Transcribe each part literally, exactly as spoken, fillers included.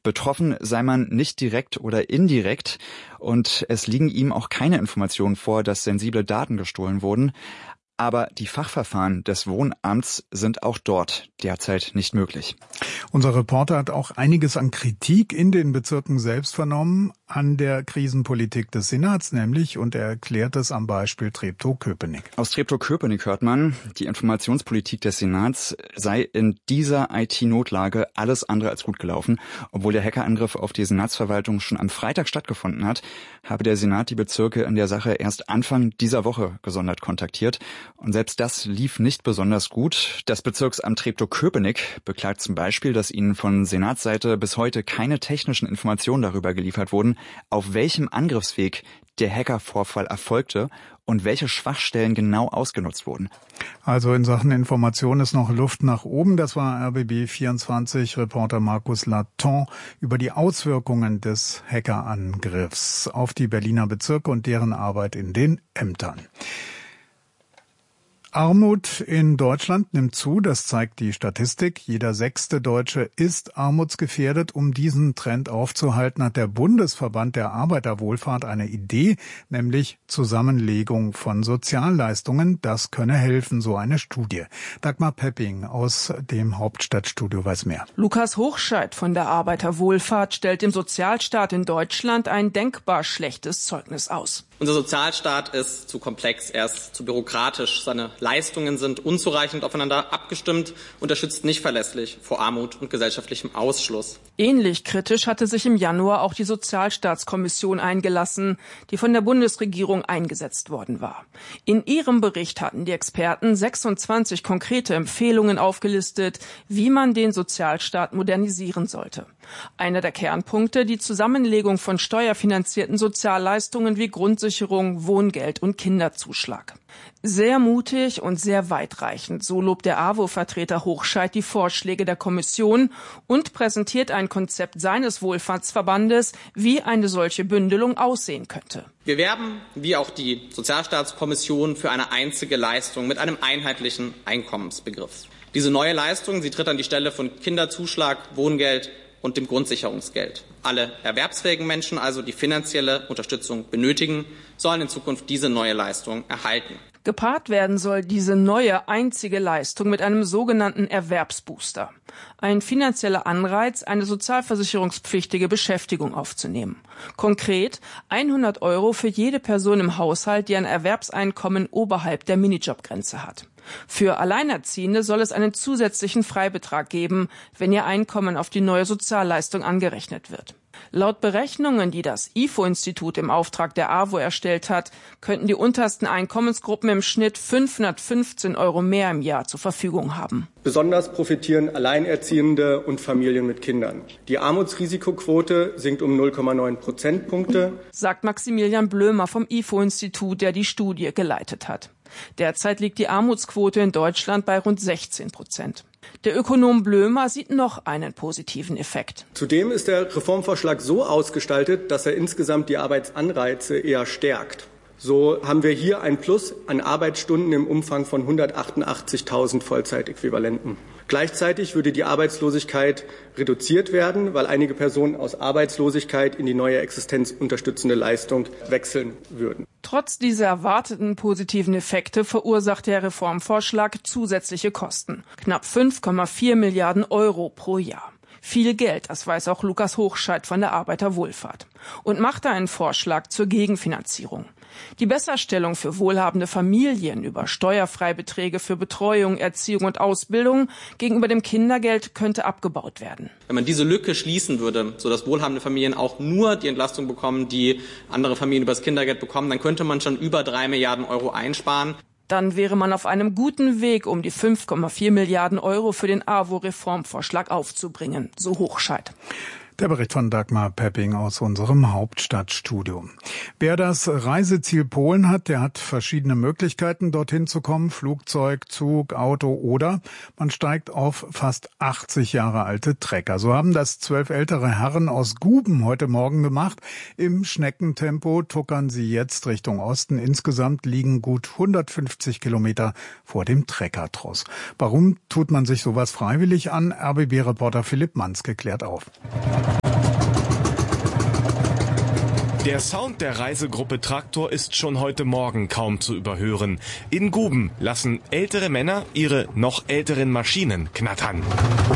Betroffen sei man nicht direkt oder indirekt und es liegen ihm auch keine Informationen vor, dass sensible Daten gestohlen wurden. Aber die Fachverfahren des Wohnamts sind auch dort derzeit nicht möglich. Unser Reporter hat auch einiges an Kritik in den Bezirken selbst vernommen an der Krisenpolitik des Senats nämlich, und er erklärt es am Beispiel Treptow-Köpenick. Aus Treptow-Köpenick hört man, die Informationspolitik des Senats sei in dieser I T-Notlage alles andere als gut gelaufen. Obwohl der Hackerangriff auf die Senatsverwaltung schon am Freitag stattgefunden hat, habe der Senat die Bezirke in der Sache erst Anfang dieser Woche gesondert kontaktiert. Und selbst das lief nicht besonders gut. Das Bezirksamt Treptow-Köpenick beklagt zum Beispiel, dass ihnen von Senatsseite bis heute keine technischen Informationen darüber geliefert wurden, auf welchem Angriffsweg der Hackervorfall erfolgte und welche Schwachstellen genau ausgenutzt wurden. Also in Sachen Information ist noch Luft nach oben. Das war R B B vierundzwanzig Reporter Markus Laton über die Auswirkungen des Hackerangriffs auf die Berliner Bezirke und deren Arbeit in den Ämtern. Armut in Deutschland nimmt zu, das zeigt die Statistik. Jeder sechste Deutsche ist armutsgefährdet. Um diesen Trend aufzuhalten, hat der Bundesverband der Arbeiterwohlfahrt eine Idee, nämlich Zusammenlegung von Sozialleistungen. Das könne helfen, so eine Studie. Dagmar Pepping aus dem Hauptstadtstudio weiß mehr. Lukas Hochscheid von der Arbeiterwohlfahrt stellt dem Sozialstaat in Deutschland ein denkbar schlechtes Zeugnis aus. Unser Sozialstaat ist zu komplex, er ist zu bürokratisch, seine Leistungen sind unzureichend aufeinander abgestimmt und er schützt nicht verlässlich vor Armut und gesellschaftlichem Ausschluss. Ähnlich kritisch hatte sich im Januar auch die Sozialstaatskommission eingelassen, die von der Bundesregierung eingesetzt worden war. In ihrem Bericht hatten die Experten sechsundzwanzig konkrete Empfehlungen aufgelistet, wie man den Sozialstaat modernisieren sollte. Einer der Kernpunkte, die Zusammenlegung von steuerfinanzierten Sozialleistungen wie Grundsicherung, Wohngeld und Kinderzuschlag. Sehr mutig und sehr weitreichend, so lobt der A W O-Vertreter Hochscheid die Vorschläge der Kommission und präsentiert ein Konzept seines Wohlfahrtsverbandes, wie eine solche Bündelung aussehen könnte. Wir werben, wie auch die Sozialstaatskommission, für eine einzige Leistung mit einem einheitlichen Einkommensbegriff. Diese neue Leistung, sie tritt an die Stelle von Kinderzuschlag, Wohngeld und dem Grundsicherungsgeld. Alle erwerbsfähigen Menschen, also die finanzielle Unterstützung benötigen, sollen in Zukunft diese neue Leistung erhalten. Gepaart werden soll diese neue einzige Leistung mit einem sogenannten Erwerbsbooster. Ein finanzieller Anreiz, eine sozialversicherungspflichtige Beschäftigung aufzunehmen. Konkret hundert Euro für jede Person im Haushalt, die ein Erwerbseinkommen oberhalb der Minijobgrenze hat. Für Alleinerziehende soll es einen zusätzlichen Freibetrag geben, wenn ihr Einkommen auf die neue Sozialleistung angerechnet wird. Laut Berechnungen, die das I F O-Institut im Auftrag der A W O erstellt hat, könnten die untersten Einkommensgruppen im Schnitt fünfhundertfünfzehn Euro mehr im Jahr zur Verfügung haben. Besonders profitieren Alleinerziehende und Familien mit Kindern. Die Armutsrisikoquote sinkt um null Komma neun Prozentpunkte, sagt Maximilian Blömer vom I F O-Institut, der die Studie geleitet hat. Derzeit liegt die Armutsquote in Deutschland bei rund sechzehn Prozent. Der Ökonom Blömer sieht noch einen positiven Effekt. Zudem ist der Reformvorschlag so ausgestaltet, dass er insgesamt die Arbeitsanreize eher stärkt. So haben wir hier ein Plus an Arbeitsstunden im Umfang von hundertachtundachtzigtausend Vollzeitäquivalenten. Gleichzeitig würde die Arbeitslosigkeit reduziert werden, weil einige Personen aus Arbeitslosigkeit in die neue existenzunterstützende Leistung wechseln würden. Trotz dieser erwarteten positiven Effekte verursacht der Reformvorschlag zusätzliche Kosten. Knapp fünf Komma vier Milliarden Euro pro Jahr. Viel Geld, das weiß auch Lukas Hochscheid von der Arbeiterwohlfahrt. Und macht einen Vorschlag zur Gegenfinanzierung. Die Besserstellung für wohlhabende Familien über Steuerfreibeträge für Betreuung, Erziehung und Ausbildung gegenüber dem Kindergeld könnte abgebaut werden. Wenn man diese Lücke schließen würde, sodass wohlhabende Familien auch nur die Entlastung bekommen, die andere Familien über das Kindergeld bekommen, dann könnte man schon über drei Milliarden Euro einsparen. Dann wäre man auf einem guten Weg, um die fünf Komma vier Milliarden Euro für den A W O-Reformvorschlag aufzubringen, so Hochscheid. Der Bericht von Dagmar Pepping aus unserem Hauptstadtstudio. Wer das Reiseziel Polen hat, der hat verschiedene Möglichkeiten, dorthin zu kommen. Flugzeug, Zug, Auto oder man steigt auf fast achtzig Jahre alte Trecker. So haben das zwölf ältere Herren aus Guben heute Morgen gemacht. Im Schneckentempo tuckern sie jetzt Richtung Osten. Insgesamt liegen gut hundertfünfzig Kilometer vor dem Treckertross. Warum tut man sich sowas freiwillig an? R B B-Reporter Philipp Manske klärt auf. Der Sound der Reisegruppe Traktor ist schon heute Morgen kaum zu überhören. In Guben lassen ältere Männer ihre noch älteren Maschinen knattern.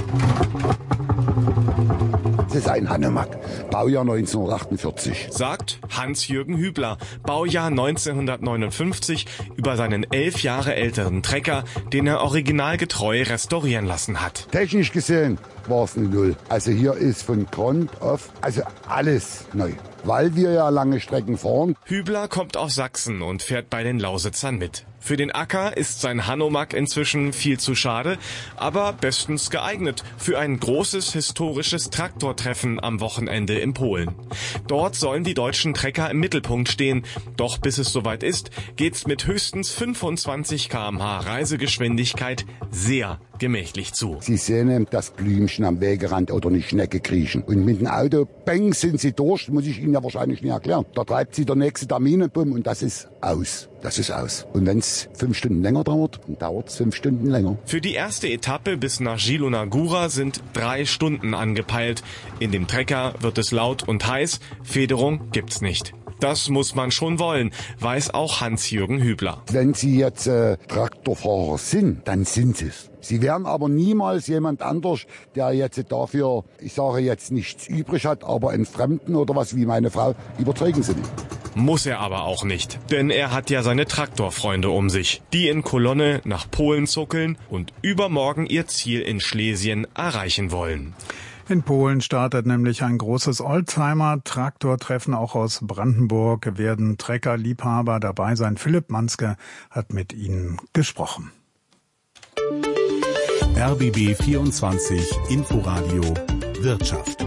Das ist ein Hanomag, Baujahr neunzehnhundertachtundvierzig. Sagt Hans-Jürgen Hübler, Baujahr neunzehnhundertneunundfünfzig, über seinen elf Jahre älteren Trecker, den er originalgetreu restaurieren lassen hat. Technisch gesehen war es eine Null. Also hier ist von Grund auf, also alles neu. Weil wir ja lange Strecken fahren. Hübler kommt aus Sachsen und fährt bei den Lausitzern mit. Für den Acker ist sein Hanomag inzwischen viel zu schade, aber bestens geeignet für ein großes historisches Traktortreffen am Wochenende in Polen. Dort sollen die deutschen Trecker im Mittelpunkt stehen. Doch bis es soweit ist, geht's mit höchstens fünfundzwanzig Kilometer pro Stunde Reisegeschwindigkeit sehr gemächlich zu. Sie sehen das Blümchen am Wegerand oder eine Schnecke kriechen. Und mit dem Auto, bang, sind sie durch, muss ich Ihnen ja wahrscheinlich nicht erklären. Da treibt sie der nächste Terminenbumm und das ist aus. Das ist aus. Und wenn es fünf Stunden länger dauert, dann dauert es fünf Stunden länger. Für die erste Etappe bis nach Gilonagura sind drei Stunden angepeilt. In dem Trecker wird es laut und heiß, Federung gibt's nicht. Das muss man schon wollen, weiß auch Hans-Jürgen Hübler. Wenn Sie jetzt äh, Traktorfahrer sind, dann sind Sie es. Sie werden aber niemals jemand anders, der jetzt dafür, ich sage jetzt nichts übrig hat, aber einen Fremden oder was wie meine Frau, überzeugen Sie nicht. Muss er aber auch nicht, denn er hat ja seine Traktorfreunde um sich, die in Kolonne nach Polen zuckeln und übermorgen ihr Ziel in Schlesien erreichen wollen. In Polen startet nämlich ein großes Oldtimer-Traktortreffen. Auch aus Brandenburg werden Treckerliebhaber dabei sein. Philipp Manske hat mit ihnen gesprochen. R B B vierundzwanzig Inforadio Wirtschaft.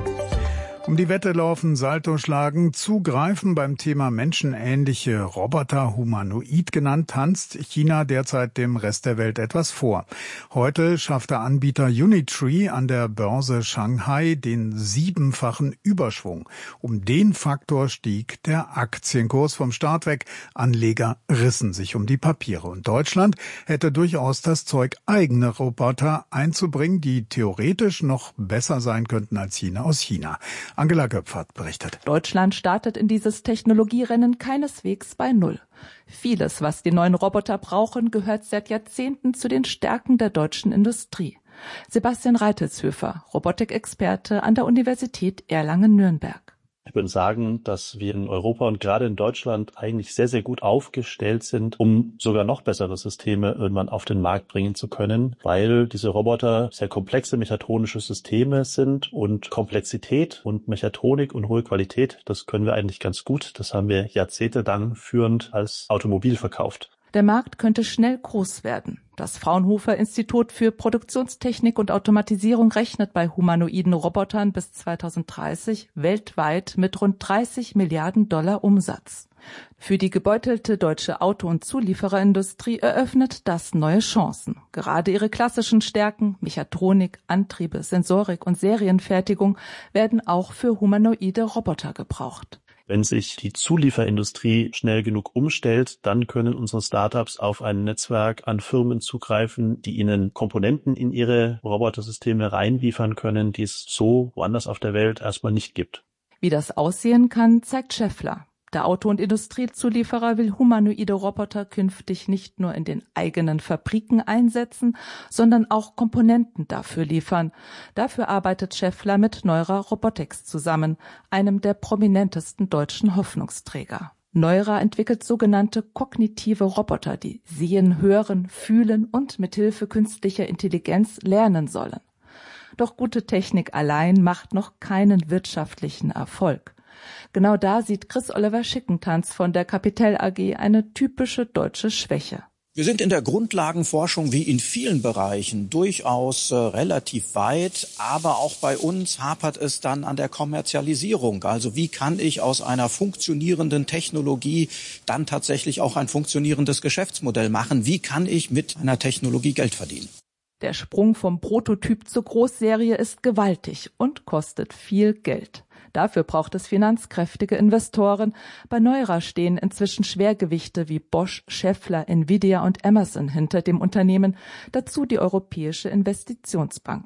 Um die Wette laufen, Salto schlagen, zugreifen beim Thema menschenähnliche Roboter, humanoid genannt, tanzt China derzeit dem Rest der Welt etwas vor. Heute schafft der Anbieter Unitree an der Börse Shanghai den siebenfachen Überschwung. Um den Faktor stieg der Aktienkurs vom Start weg. Anleger rissen sich um die Papiere. Und Deutschland hätte durchaus das Zeug, eigene Roboter einzubringen, die theoretisch noch besser sein könnten als jene aus China. Angela Göpfert berichtet. Deutschland startet in dieses Technologierennen keineswegs bei Null. Vieles, was die neuen Roboter brauchen, gehört seit Jahrzehnten zu den Stärken der deutschen Industrie. Sebastian Reitelshöfer, Robotikexperte an der Universität Erlangen-Nürnberg. Ich würde sagen, dass wir in Europa und gerade in Deutschland eigentlich sehr, sehr gut aufgestellt sind, um sogar noch bessere Systeme irgendwann auf den Markt bringen zu können, weil diese Roboter sehr komplexe mechatronische Systeme sind und Komplexität und Mechatronik und hohe Qualität, das können wir eigentlich ganz gut. Das haben wir jahrzehntelang führend als Automobil verkauft. Der Markt könnte schnell groß werden. Das Fraunhofer Institut für Produktionstechnik und Automatisierung rechnet bei humanoiden Robotern bis zweitausenddreißig weltweit mit rund dreißig Milliarden Dollar Umsatz. Für die gebeutelte deutsche Auto- und Zuliefererindustrie eröffnet das neue Chancen. Gerade ihre klassischen Stärken, Mechatronik, Antriebe, Sensorik und Serienfertigung, werden auch für humanoide Roboter gebraucht. Wenn sich die Zulieferindustrie schnell genug umstellt, dann können unsere Startups auf ein Netzwerk an Firmen zugreifen, die ihnen Komponenten in ihre Robotersysteme reinliefern können, die es so woanders auf der Welt erstmal nicht gibt. Wie das aussehen kann, zeigt Schaeffler. Der Auto- und Industriezulieferer will humanoide Roboter künftig nicht nur in den eigenen Fabriken einsetzen, sondern auch Komponenten dafür liefern. Dafür arbeitet Schaeffler mit Neura Robotics zusammen, einem der prominentesten deutschen Hoffnungsträger. Neura entwickelt sogenannte kognitive Roboter, die sehen, hören, fühlen und mithilfe künstlicher Intelligenz lernen sollen. Doch gute Technik allein macht noch keinen wirtschaftlichen Erfolg. Genau da sieht Chris-Oliver Schickentanz von der Capital A G eine typische deutsche Schwäche. Wir sind in der Grundlagenforschung wie in vielen Bereichen durchaus äh, relativ weit, aber auch bei uns hapert es dann an der Kommerzialisierung. Also wie kann ich aus einer funktionierenden Technologie dann tatsächlich auch ein funktionierendes Geschäftsmodell machen? Wie kann ich mit einer Technologie Geld verdienen? Der Sprung vom Prototyp zur Großserie ist gewaltig und kostet viel Geld. Dafür braucht es finanzkräftige Investoren. Bei Neura stehen inzwischen Schwergewichte wie Bosch, Schaeffler, Nvidia und Amazon hinter dem Unternehmen, dazu die Europäische Investitionsbank.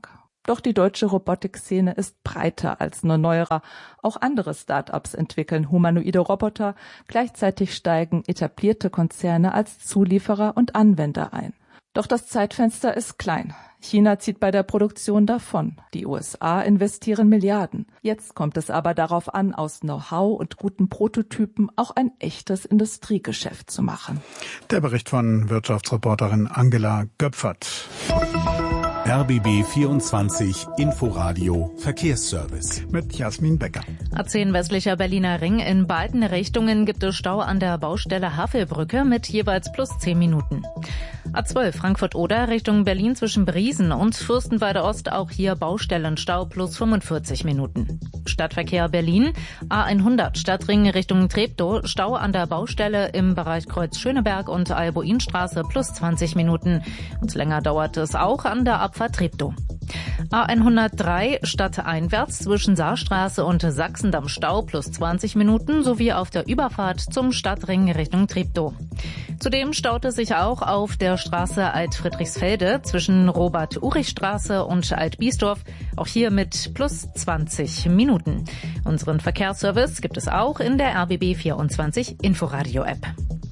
Doch die deutsche Robotikszene ist breiter als nur neuerer. Auch andere Start-ups entwickeln humanoide Roboter. Gleichzeitig steigen etablierte Konzerne als Zulieferer und Anwender ein. Doch das Zeitfenster ist klein. China zieht bei der Produktion davon. Die U S A investieren Milliarden. Jetzt kommt es aber darauf an, aus Know-how und guten Prototypen auch ein echtes Industriegeschäft zu machen. Der Bericht von Wirtschaftsreporterin Angela Göpfert. R B B vierundzwanzig Inforadio Verkehrsservice mit Jasmin Becker. A zehn westlicher Berliner Ring. In beiden Richtungen gibt es Stau an der Baustelle Havelbrücke mit jeweils plus zehn Minuten. A zwölf Frankfurt-Oder Richtung Berlin zwischen Briesen und Fürstenwalde Ost. Auch hier Baustellenstau plus fünfundvierzig Minuten. Stadtverkehr Berlin. A hundert Stadtring Richtung Treptow. Stau an der Baustelle im Bereich Kreuz Schöneberg und Alboinstraße plus zwanzig Minuten. Und länger dauert es auch an der Abfahrt Treptow. A hundertdrei stadteinwärts zwischen Saarstraße und Sachsendamm Stau plus zwanzig Minuten sowie auf der Überfahrt zum Stadtring Richtung Treptow. Zudem staut es sich auch auf der Straße Alt-Friedrichsfelde zwischen Robert-Urich-Straße und Alt-Biesdorf, auch hier mit plus zwanzig Minuten. Unseren Verkehrsservice gibt es auch in der R B B vierundzwanzig Inforadio-App.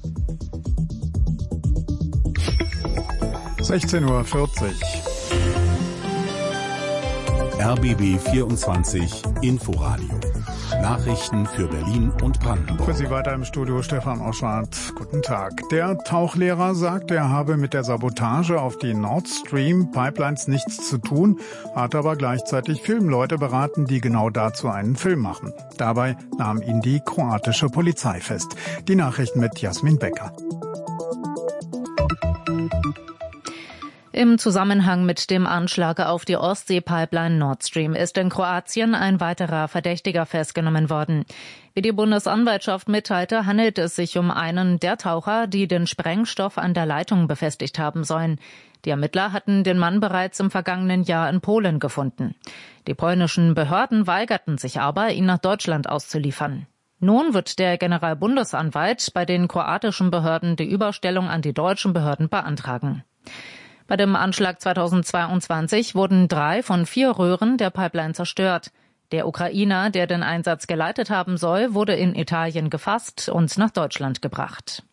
sechzehn Uhr vierzig. R B B vierundzwanzig Inforadio. Nachrichten für Berlin und Brandenburg. Für Sie weiter im Studio Stefan Oschwart. Guten Tag. Der Tauchlehrer sagt, er habe mit der Sabotage auf die Nord Stream Pipelines nichts zu tun, hat aber gleichzeitig Filmleute beraten, die genau dazu einen Film machen. Dabei nahm ihn die kroatische Polizei fest. Die Nachrichten mit Jasmin Becker. Im Zusammenhang mit dem Anschlag auf die Ostsee-Pipeline Nord Stream ist in Kroatien ein weiterer Verdächtiger festgenommen worden. Wie die Bundesanwaltschaft mitteilte, handelt es sich um einen der Taucher, die den Sprengstoff an der Leitung befestigt haben sollen. Die Ermittler hatten den Mann bereits im vergangenen Jahr in Polen gefunden. Die polnischen Behörden weigerten sich aber, ihn nach Deutschland auszuliefern. Nun wird der Generalbundesanwalt bei den kroatischen Behörden die Überstellung an die deutschen Behörden beantragen. Bei dem Anschlag zweitausendzweiundzwanzig wurden drei von vier Röhren der Pipeline zerstört. Der Ukrainer, der den Einsatz geleitet haben soll, wurde in Italien gefasst und nach Deutschland gebracht.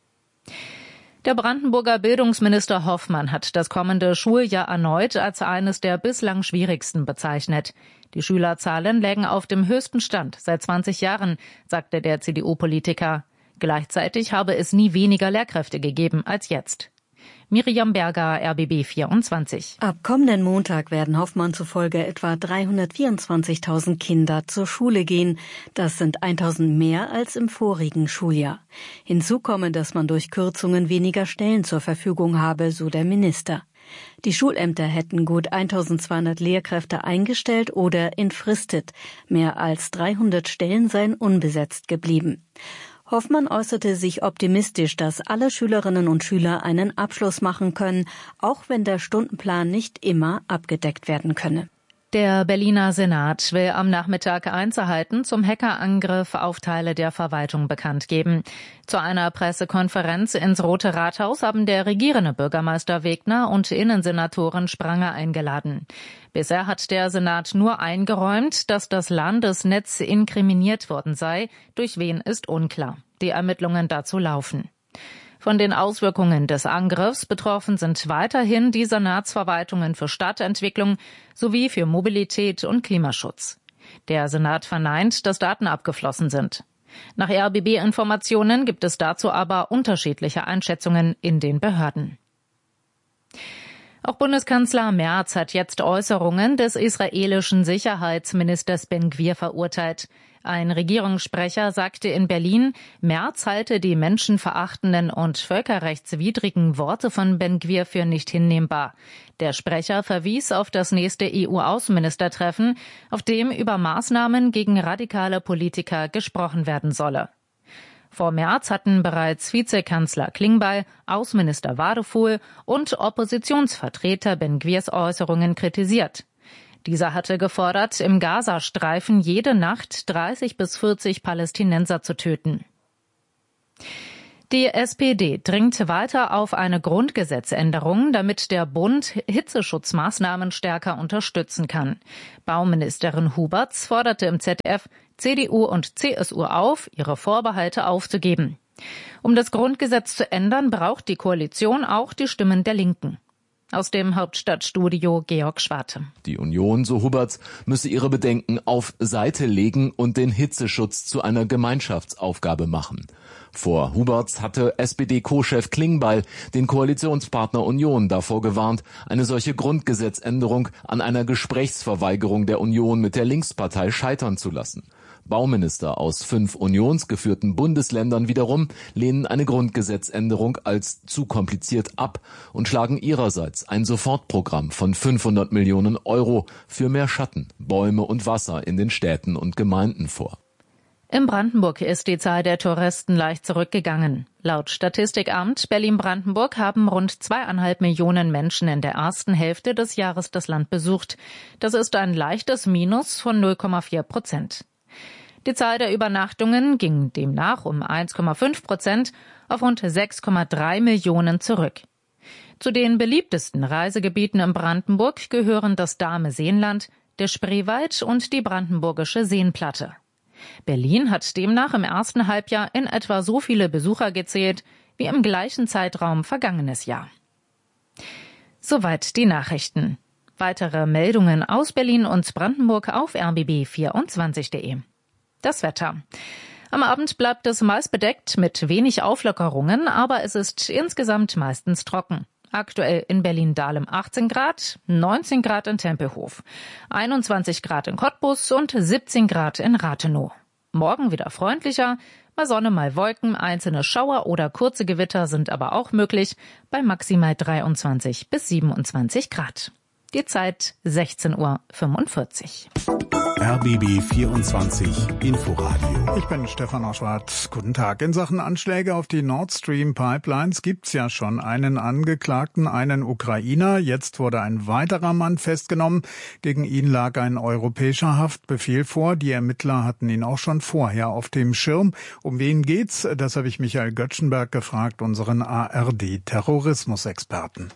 Der Brandenburger Bildungsminister Hoffmann hat das kommende Schuljahr erneut als eines der bislang schwierigsten bezeichnet. Die Schülerzahlen lägen auf dem höchsten Stand seit zwanzig Jahren, sagte der C D U-Politiker. Gleichzeitig habe es nie weniger Lehrkräfte gegeben als jetzt. Miriam Berger, R B B vierundzwanzig. Ab kommenden Montag werden Hoffmann zufolge etwa dreihundertvierundzwanzigtausend Kinder zur Schule gehen. Das sind tausend mehr als im vorigen Schuljahr. Hinzu komme, dass man durch Kürzungen weniger Stellen zur Verfügung habe, so der Minister. Die Schulämter hätten gut eintausendzweihundert Lehrkräfte eingestellt oder entfristet. Mehr als dreihundert Stellen seien unbesetzt geblieben. Hoffmann äußerte sich optimistisch, dass alle Schülerinnen und Schüler einen Abschluss machen können, auch wenn der Stundenplan nicht immer abgedeckt werden könne. Der Berliner Senat will am Nachmittag Einzelheiten zum Hackerangriff auf Teile der Verwaltung bekannt geben. Zu einer Pressekonferenz ins Rote Rathaus haben der regierende Bürgermeister Wegner und Innensenatorin Spranger eingeladen. Bisher hat der Senat nur eingeräumt, dass das Landesnetz inkriminiert worden sei. Durch wen ist unklar. Die Ermittlungen dazu laufen. Von den Auswirkungen des Angriffs betroffen sind weiterhin die Senatsverwaltungen für Stadtentwicklung sowie für Mobilität und Klimaschutz. Der Senat verneint, dass Daten abgeflossen sind. Nach R B B-Informationen gibt es dazu aber unterschiedliche Einschätzungen in den Behörden. Auch Bundeskanzler Merz hat jetzt Äußerungen des israelischen Sicherheitsministers Ben-Gvir verurteilt. Ein Regierungssprecher sagte in Berlin, Merz halte die menschenverachtenden und völkerrechtswidrigen Worte von Ben-Gvir für nicht hinnehmbar. Der Sprecher verwies auf das nächste E U-Außenministertreffen, auf dem über Maßnahmen gegen radikale Politiker gesprochen werden solle. Vor Merz hatten bereits Vizekanzler Klingbeil, Außenminister Wadefuhl und Oppositionsvertreter Ben-Gvirs Äußerungen kritisiert. Dieser hatte gefordert, im Gazastreifen jede Nacht dreißig bis vierzig Palästinenser zu töten. Die S P D dringt weiter auf eine Grundgesetzänderung, damit der Bund Hitzeschutzmaßnahmen stärker unterstützen kann. Bauministerin Huberts forderte im Z D F C D U und C S U auf, ihre Vorbehalte aufzugeben. Um das Grundgesetz zu ändern, braucht die Koalition auch die Stimmen der Linken. Aus dem Hauptstadtstudio Georg Schwarte. Die Union, so Huberts, müsse ihre Bedenken auf Seite legen und den Hitzeschutz zu einer Gemeinschaftsaufgabe machen. Vor Huberts hatte S P D-Co-Chef Klingbeil den Koalitionspartner Union davor gewarnt, eine solche Grundgesetzänderung an einer Gesprächsverweigerung der Union mit der Linkspartei scheitern zu lassen. Bauminister aus fünf unionsgeführten Bundesländern wiederum lehnen eine Grundgesetzänderung als zu kompliziert ab und schlagen ihrerseits ein Sofortprogramm von fünfhundert Millionen Euro für mehr Schatten, Bäume und Wasser in den Städten und Gemeinden vor. In Brandenburg ist die Zahl der Touristen leicht zurückgegangen. Laut Statistikamt Berlin-Brandenburg haben rund zweieinhalb Millionen Menschen in der ersten Hälfte des Jahres das Land besucht. Das ist ein leichtes Minus von null Komma vier Prozent. Die Zahl der Übernachtungen ging demnach um eins Komma fünf Prozent auf rund sechs Komma drei Millionen zurück. Zu den beliebtesten Reisegebieten in Brandenburg gehören das Dahme-Seenland, der Spreewald und die Brandenburgische Seenplatte. Berlin hat demnach im ersten Halbjahr in etwa so viele Besucher gezählt wie im gleichen Zeitraum vergangenes Jahr. Soweit die Nachrichten. Weitere Meldungen aus Berlin und Brandenburg auf r b b vierundzwanzig punkt de. Das Wetter. Am Abend bleibt es meist bedeckt mit wenig Auflockerungen, aber es ist insgesamt meistens trocken. Aktuell in Berlin-Dahlem achtzehn Grad, neunzehn Grad in Tempelhof, einundzwanzig Grad in Cottbus und siebzehn Grad in Rathenow. Morgen wieder freundlicher, mal Sonne, mal Wolken, einzelne Schauer oder kurze Gewitter sind aber auch möglich, bei maximal dreiundzwanzig bis siebenundzwanzig Grad. Die Zeit sechzehn Uhr fünfundvierzig. R B B vierundzwanzig Inforadio. Ich bin Stefan Oschwart. Guten Tag. In Sachen Anschläge auf die Nord Stream Pipelines gibt's ja schon einen Angeklagten, einen Ukrainer. Jetzt wurde ein weiterer Mann festgenommen. Gegen ihn lag ein europäischer Haftbefehl vor. Die Ermittler hatten ihn auch schon vorher auf dem Schirm. Um wen geht's? Das habe ich Michael Göttschenberg gefragt, unseren A R D-Terrorismusexperten.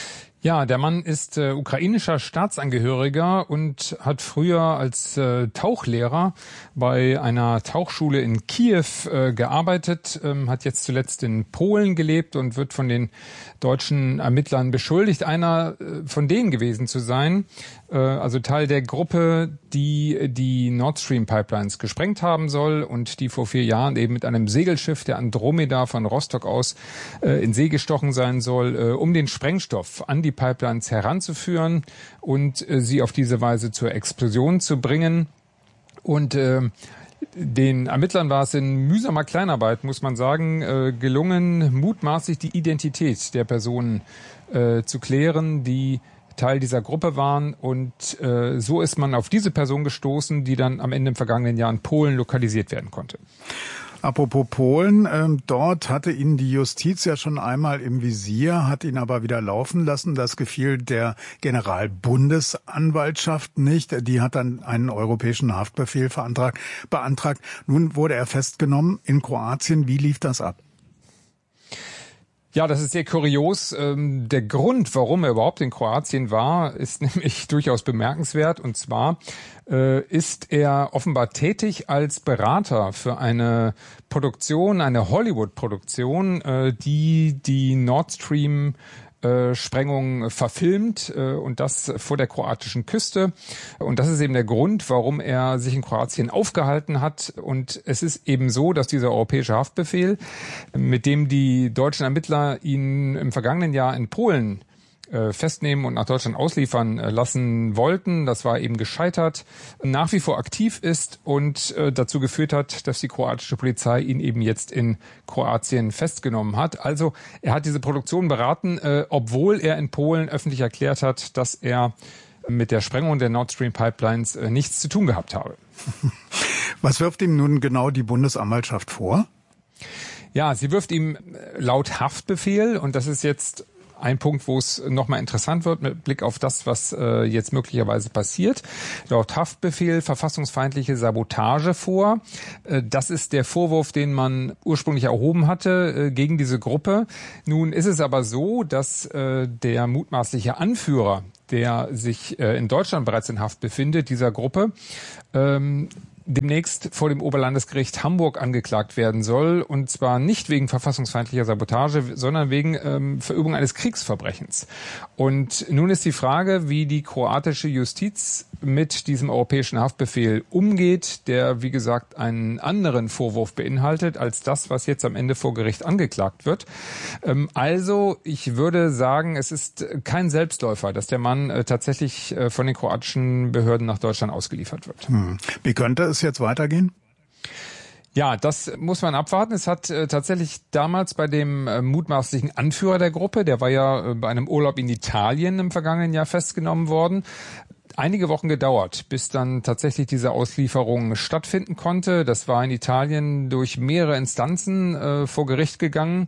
Ja, der Mann ist äh, ukrainischer Staatsangehöriger und hat früher als äh, Tauchlehrer bei einer Tauchschule in Kiew äh, gearbeitet, ähm, hat jetzt zuletzt in Polen gelebt und wird von den deutschen Ermittlern beschuldigt, einer äh, von denen gewesen zu sein, äh, also Teil der Gruppe, die die Nord Stream Pipelines gesprengt haben soll und die vor vier Jahren eben mit einem Segelschiff, der Andromeda, von Rostock aus äh, in See gestochen sein soll, äh, um den Sprengstoff an die die Pipelines heranzuführen und äh, sie auf diese Weise zur Explosion zu bringen. Und äh, den Ermittlern war es in mühsamer Kleinarbeit, muss man sagen, äh, gelungen, mutmaßlich die Identität der Personen äh, zu klären, die Teil dieser Gruppe waren. Und äh, so ist man auf diese Person gestoßen, die dann am Ende im vergangenen Jahr in Polen lokalisiert werden konnte. Apropos Polen, ähm, dort hatte ihn die Justiz ja schon einmal im Visier, hat ihn aber wieder laufen lassen. Das gefiel der Generalbundesanwaltschaft nicht. Die hat dann einen europäischen Haftbefehl beantragt. beantragt. Nun wurde er festgenommen in Kroatien. Wie lief das ab? Ja, das ist sehr kurios. Der Grund, warum er überhaupt in Kroatien war, ist nämlich durchaus bemerkenswert. Und zwar ist er offenbar tätig als Berater für eine Produktion, eine Hollywood-Produktion, die die Nord Stream Sprengung verfilmt und das vor der kroatischen Küste. Und das ist eben der Grund, warum er sich in Kroatien aufgehalten hat. Und es ist eben so, dass dieser europäische Haftbefehl, mit dem die deutschen Ermittler ihn im vergangenen Jahr in Polen festnehmen und nach Deutschland ausliefern lassen wollten. Das war eben gescheitert, nach wie vor aktiv ist und dazu geführt hat, dass die kroatische Polizei ihn eben jetzt in Kroatien festgenommen hat. Also er hat diese Produktion beraten, obwohl er in Polen öffentlich erklärt hat, dass er mit der Sprengung der Nord Stream Pipelines nichts zu tun gehabt habe. Was wirft ihm nun genau die Bundesanwaltschaft vor? Ja, sie wirft ihm laut Haftbefehl, und das ist jetzt ein Punkt, wo es nochmal interessant wird mit Blick auf das, was äh, jetzt möglicherweise passiert. Laut Haftbefehl verfassungsfeindliche Sabotage vor. Äh, das ist der Vorwurf, den man ursprünglich erhoben hatte äh, gegen diese Gruppe. Nun ist es aber so, dass äh, der mutmaßliche Anführer, der sich äh, in Deutschland bereits in Haft befindet, dieser Gruppe, ähm, demnächst vor dem Oberlandesgericht Hamburg angeklagt werden soll, und zwar nicht wegen verfassungsfeindlicher Sabotage, sondern wegen ähm, Verübung eines Kriegsverbrechens. Und nun ist die Frage, wie die kroatische Justiz mit diesem europäischen Haftbefehl umgeht, der, wie gesagt, einen anderen Vorwurf beinhaltet als das, was jetzt am Ende vor Gericht angeklagt wird. Ähm, also, ich würde sagen, es ist kein Selbstläufer, dass der Mann äh, tatsächlich äh, von den kroatischen Behörden nach Deutschland ausgeliefert wird. Hm. Wie könnte es jetzt weitergehen? Ja, das muss man abwarten. Es hat äh, tatsächlich damals bei dem äh, mutmaßlichen Anführer der Gruppe, der war ja äh, bei einem Urlaub in Italien im vergangenen Jahr festgenommen worden, einige Wochen gedauert, bis dann tatsächlich diese Auslieferung stattfinden konnte. Das war in Italien durch mehrere Instanzen äh, vor Gericht gegangen.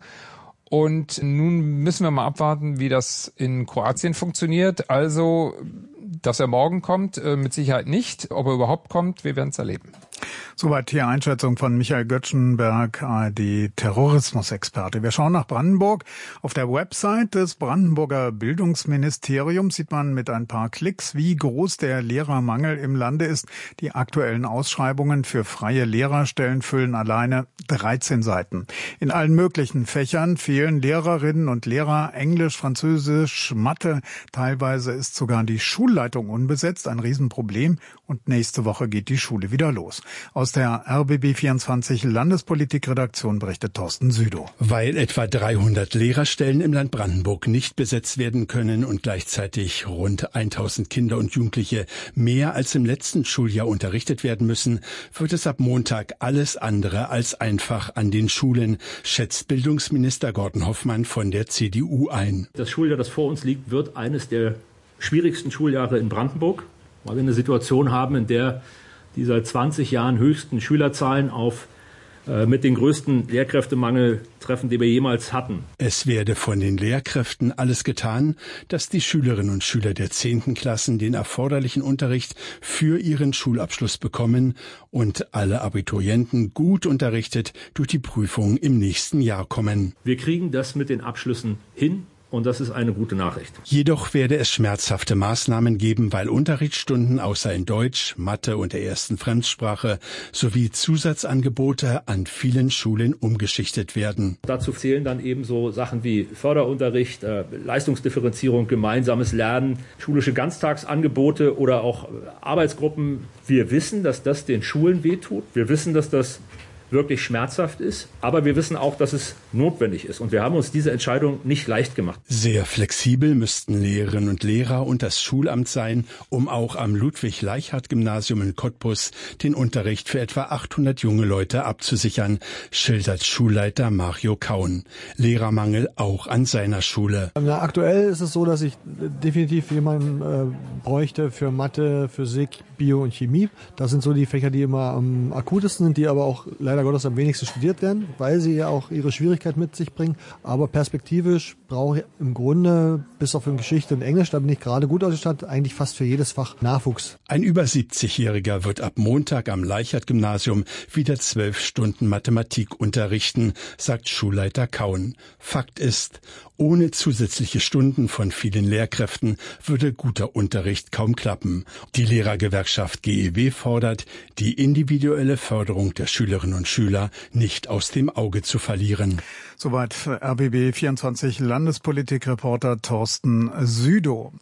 Und nun müssen wir mal abwarten, wie das in Kroatien funktioniert. Also, dass er morgen kommt, äh, mit Sicherheit nicht. Ob er überhaupt kommt, wir werden es erleben. Soweit die Einschätzung von Michael Göttschenberg, A R D-Terrorismusexperte. Wir schauen nach Brandenburg. Auf der Website des Brandenburger Bildungsministeriums sieht man mit ein paar Klicks, wie groß der Lehrermangel im Lande ist. Die aktuellen Ausschreibungen für freie Lehrerstellen füllen alleine dreizehn Seiten. In allen möglichen Fächern fehlen Lehrerinnen und Lehrer, Englisch, Französisch, Mathe. Teilweise ist sogar die Schulleitung unbesetzt, ein Riesenproblem. Und nächste Woche geht die Schule wieder los. Aus der R B B vierundzwanzig Landespolitikredaktion berichtet Thorsten Südow. Weil etwa dreihundert Lehrerstellen im Land Brandenburg nicht besetzt werden können und gleichzeitig rund tausend Kinder und Jugendliche mehr als im letzten Schuljahr unterrichtet werden müssen, wird es ab Montag alles andere als einfach an den Schulen, schätzt Bildungsminister Gordon Hoffmann von der C D U ein. Das Schuljahr, das vor uns liegt, wird eines der schwierigsten Schuljahre in Brandenburg, weil wir eine Situation haben, in der die seit zwanzig Jahren höchsten Schülerzahlen auf äh, mit den größten Lehrkräftemangel treffen, die wir jemals hatten. Es werde von den Lehrkräften alles getan, dass die Schülerinnen und Schüler der zehnten Klassen den erforderlichen Unterricht für ihren Schulabschluss bekommen und alle Abiturienten gut unterrichtet durch die Prüfungen im nächsten Jahr kommen. Wir kriegen das mit den Abschlüssen hin. Und das ist eine gute Nachricht. Jedoch werde es schmerzhafte Maßnahmen geben, weil Unterrichtsstunden außer in Deutsch, Mathe und der ersten Fremdsprache sowie Zusatzangebote an vielen Schulen umgeschichtet werden. Dazu zählen dann eben so Sachen wie Förderunterricht, äh, Leistungsdifferenzierung, gemeinsames Lernen, schulische Ganztagsangebote oder auch Arbeitsgruppen. Wir wissen, dass das den Schulen wehtut. Wir wissen, dass das wirklich schmerzhaft ist, aber wir wissen auch, dass es notwendig ist. Und wir haben uns diese Entscheidung nicht leicht gemacht. Sehr flexibel müssten Lehrerinnen und Lehrer und das Schulamt sein, um auch am Ludwig-Leichhardt-Gymnasium in Cottbus den Unterricht für etwa achthundert junge Leute abzusichern, schildert Schulleiter Mario Kaun. Lehrermangel auch an seiner Schule. Na, aktuell ist es so, dass ich definitiv jemanden äh, bräuchte für Mathe, Physik, Bio und Chemie. Das sind so die Fächer, die immer am akutesten sind, die aber auch leider Gottes am wenigsten studiert werden, weil sie ja auch ihre Schwierigkeit mit sich bringen. Aber perspektivisch brauche ich im Grunde, bis auf in Geschichte und Englisch, da bin ich gerade gut ausgestattet, eigentlich fast für jedes Fach Nachwuchs. Ein über siebzigjähriger wird ab Montag am Leichhardt-Gymnasium wieder zwölf Stunden Mathematik unterrichten, sagt Schulleiter Kaun. Fakt ist, ohne zusätzliche Stunden von vielen Lehrkräften würde guter Unterricht kaum klappen. Die Lehrergewerkschaft G E W fordert, die individuelle Förderung der Schülerinnen und Schüler nicht aus dem Auge zu verlieren. Soweit R B B vierundzwanzig Landespolitikreporter Thorsten Südow.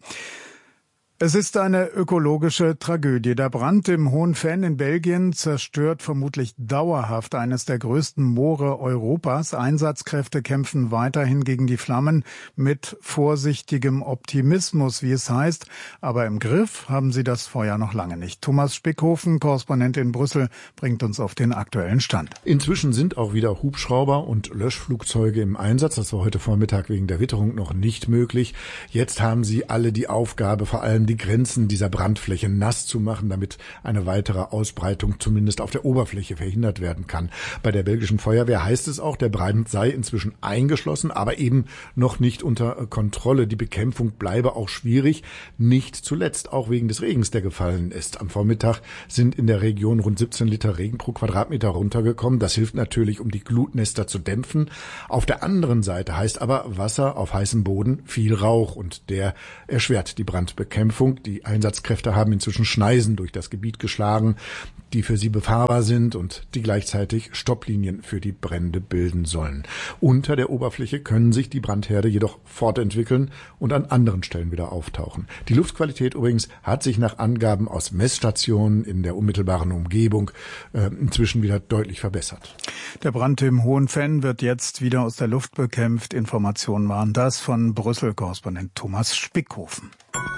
Es ist eine ökologische Tragödie. Der Brand im Hohen Venn in Belgien zerstört vermutlich dauerhaft eines der größten Moore Europas. Einsatzkräfte kämpfen weiterhin gegen die Flammen mit vorsichtigem Optimismus, wie es heißt. Aber im Griff haben sie das Feuer noch lange nicht. Thomas Spickhofen, Korrespondent in Brüssel, bringt uns auf den aktuellen Stand. Inzwischen sind auch wieder Hubschrauber und Löschflugzeuge im Einsatz. Das war heute Vormittag wegen der Witterung noch nicht möglich. Jetzt haben sie alle die Aufgabe, vor allem die Grenzen dieser Brandfläche nass zu machen, damit eine weitere Ausbreitung zumindest auf der Oberfläche verhindert werden kann. Bei der belgischen Feuerwehr heißt es auch, der Brand sei inzwischen eingeschlossen, aber eben noch nicht unter Kontrolle. Die Bekämpfung bleibe auch schwierig, nicht zuletzt auch wegen des Regens, der gefallen ist. Am Vormittag sind in der Region rund siebzehn Liter Regen pro Quadratmeter runtergekommen. Das hilft natürlich, um die Glutnester zu dämpfen. Auf der anderen Seite heißt aber Wasser auf heißem Boden viel Rauch und der erschwert die Brandbekämpfung. Die Einsatzkräfte haben inzwischen Schneisen durch das Gebiet geschlagen, die für sie befahrbar sind und die gleichzeitig Stopplinien für die Brände bilden sollen. Unter der Oberfläche können sich die Brandherde jedoch fortentwickeln und an anderen Stellen wieder auftauchen. Die Luftqualität übrigens hat sich nach Angaben aus Messstationen in der unmittelbaren Umgebung äh, inzwischen wieder deutlich verbessert. Der Brand im Hohenfenn wird jetzt wieder aus der Luft bekämpft. Informationen waren das von Brüssel-Korrespondent Thomas Spickhofen.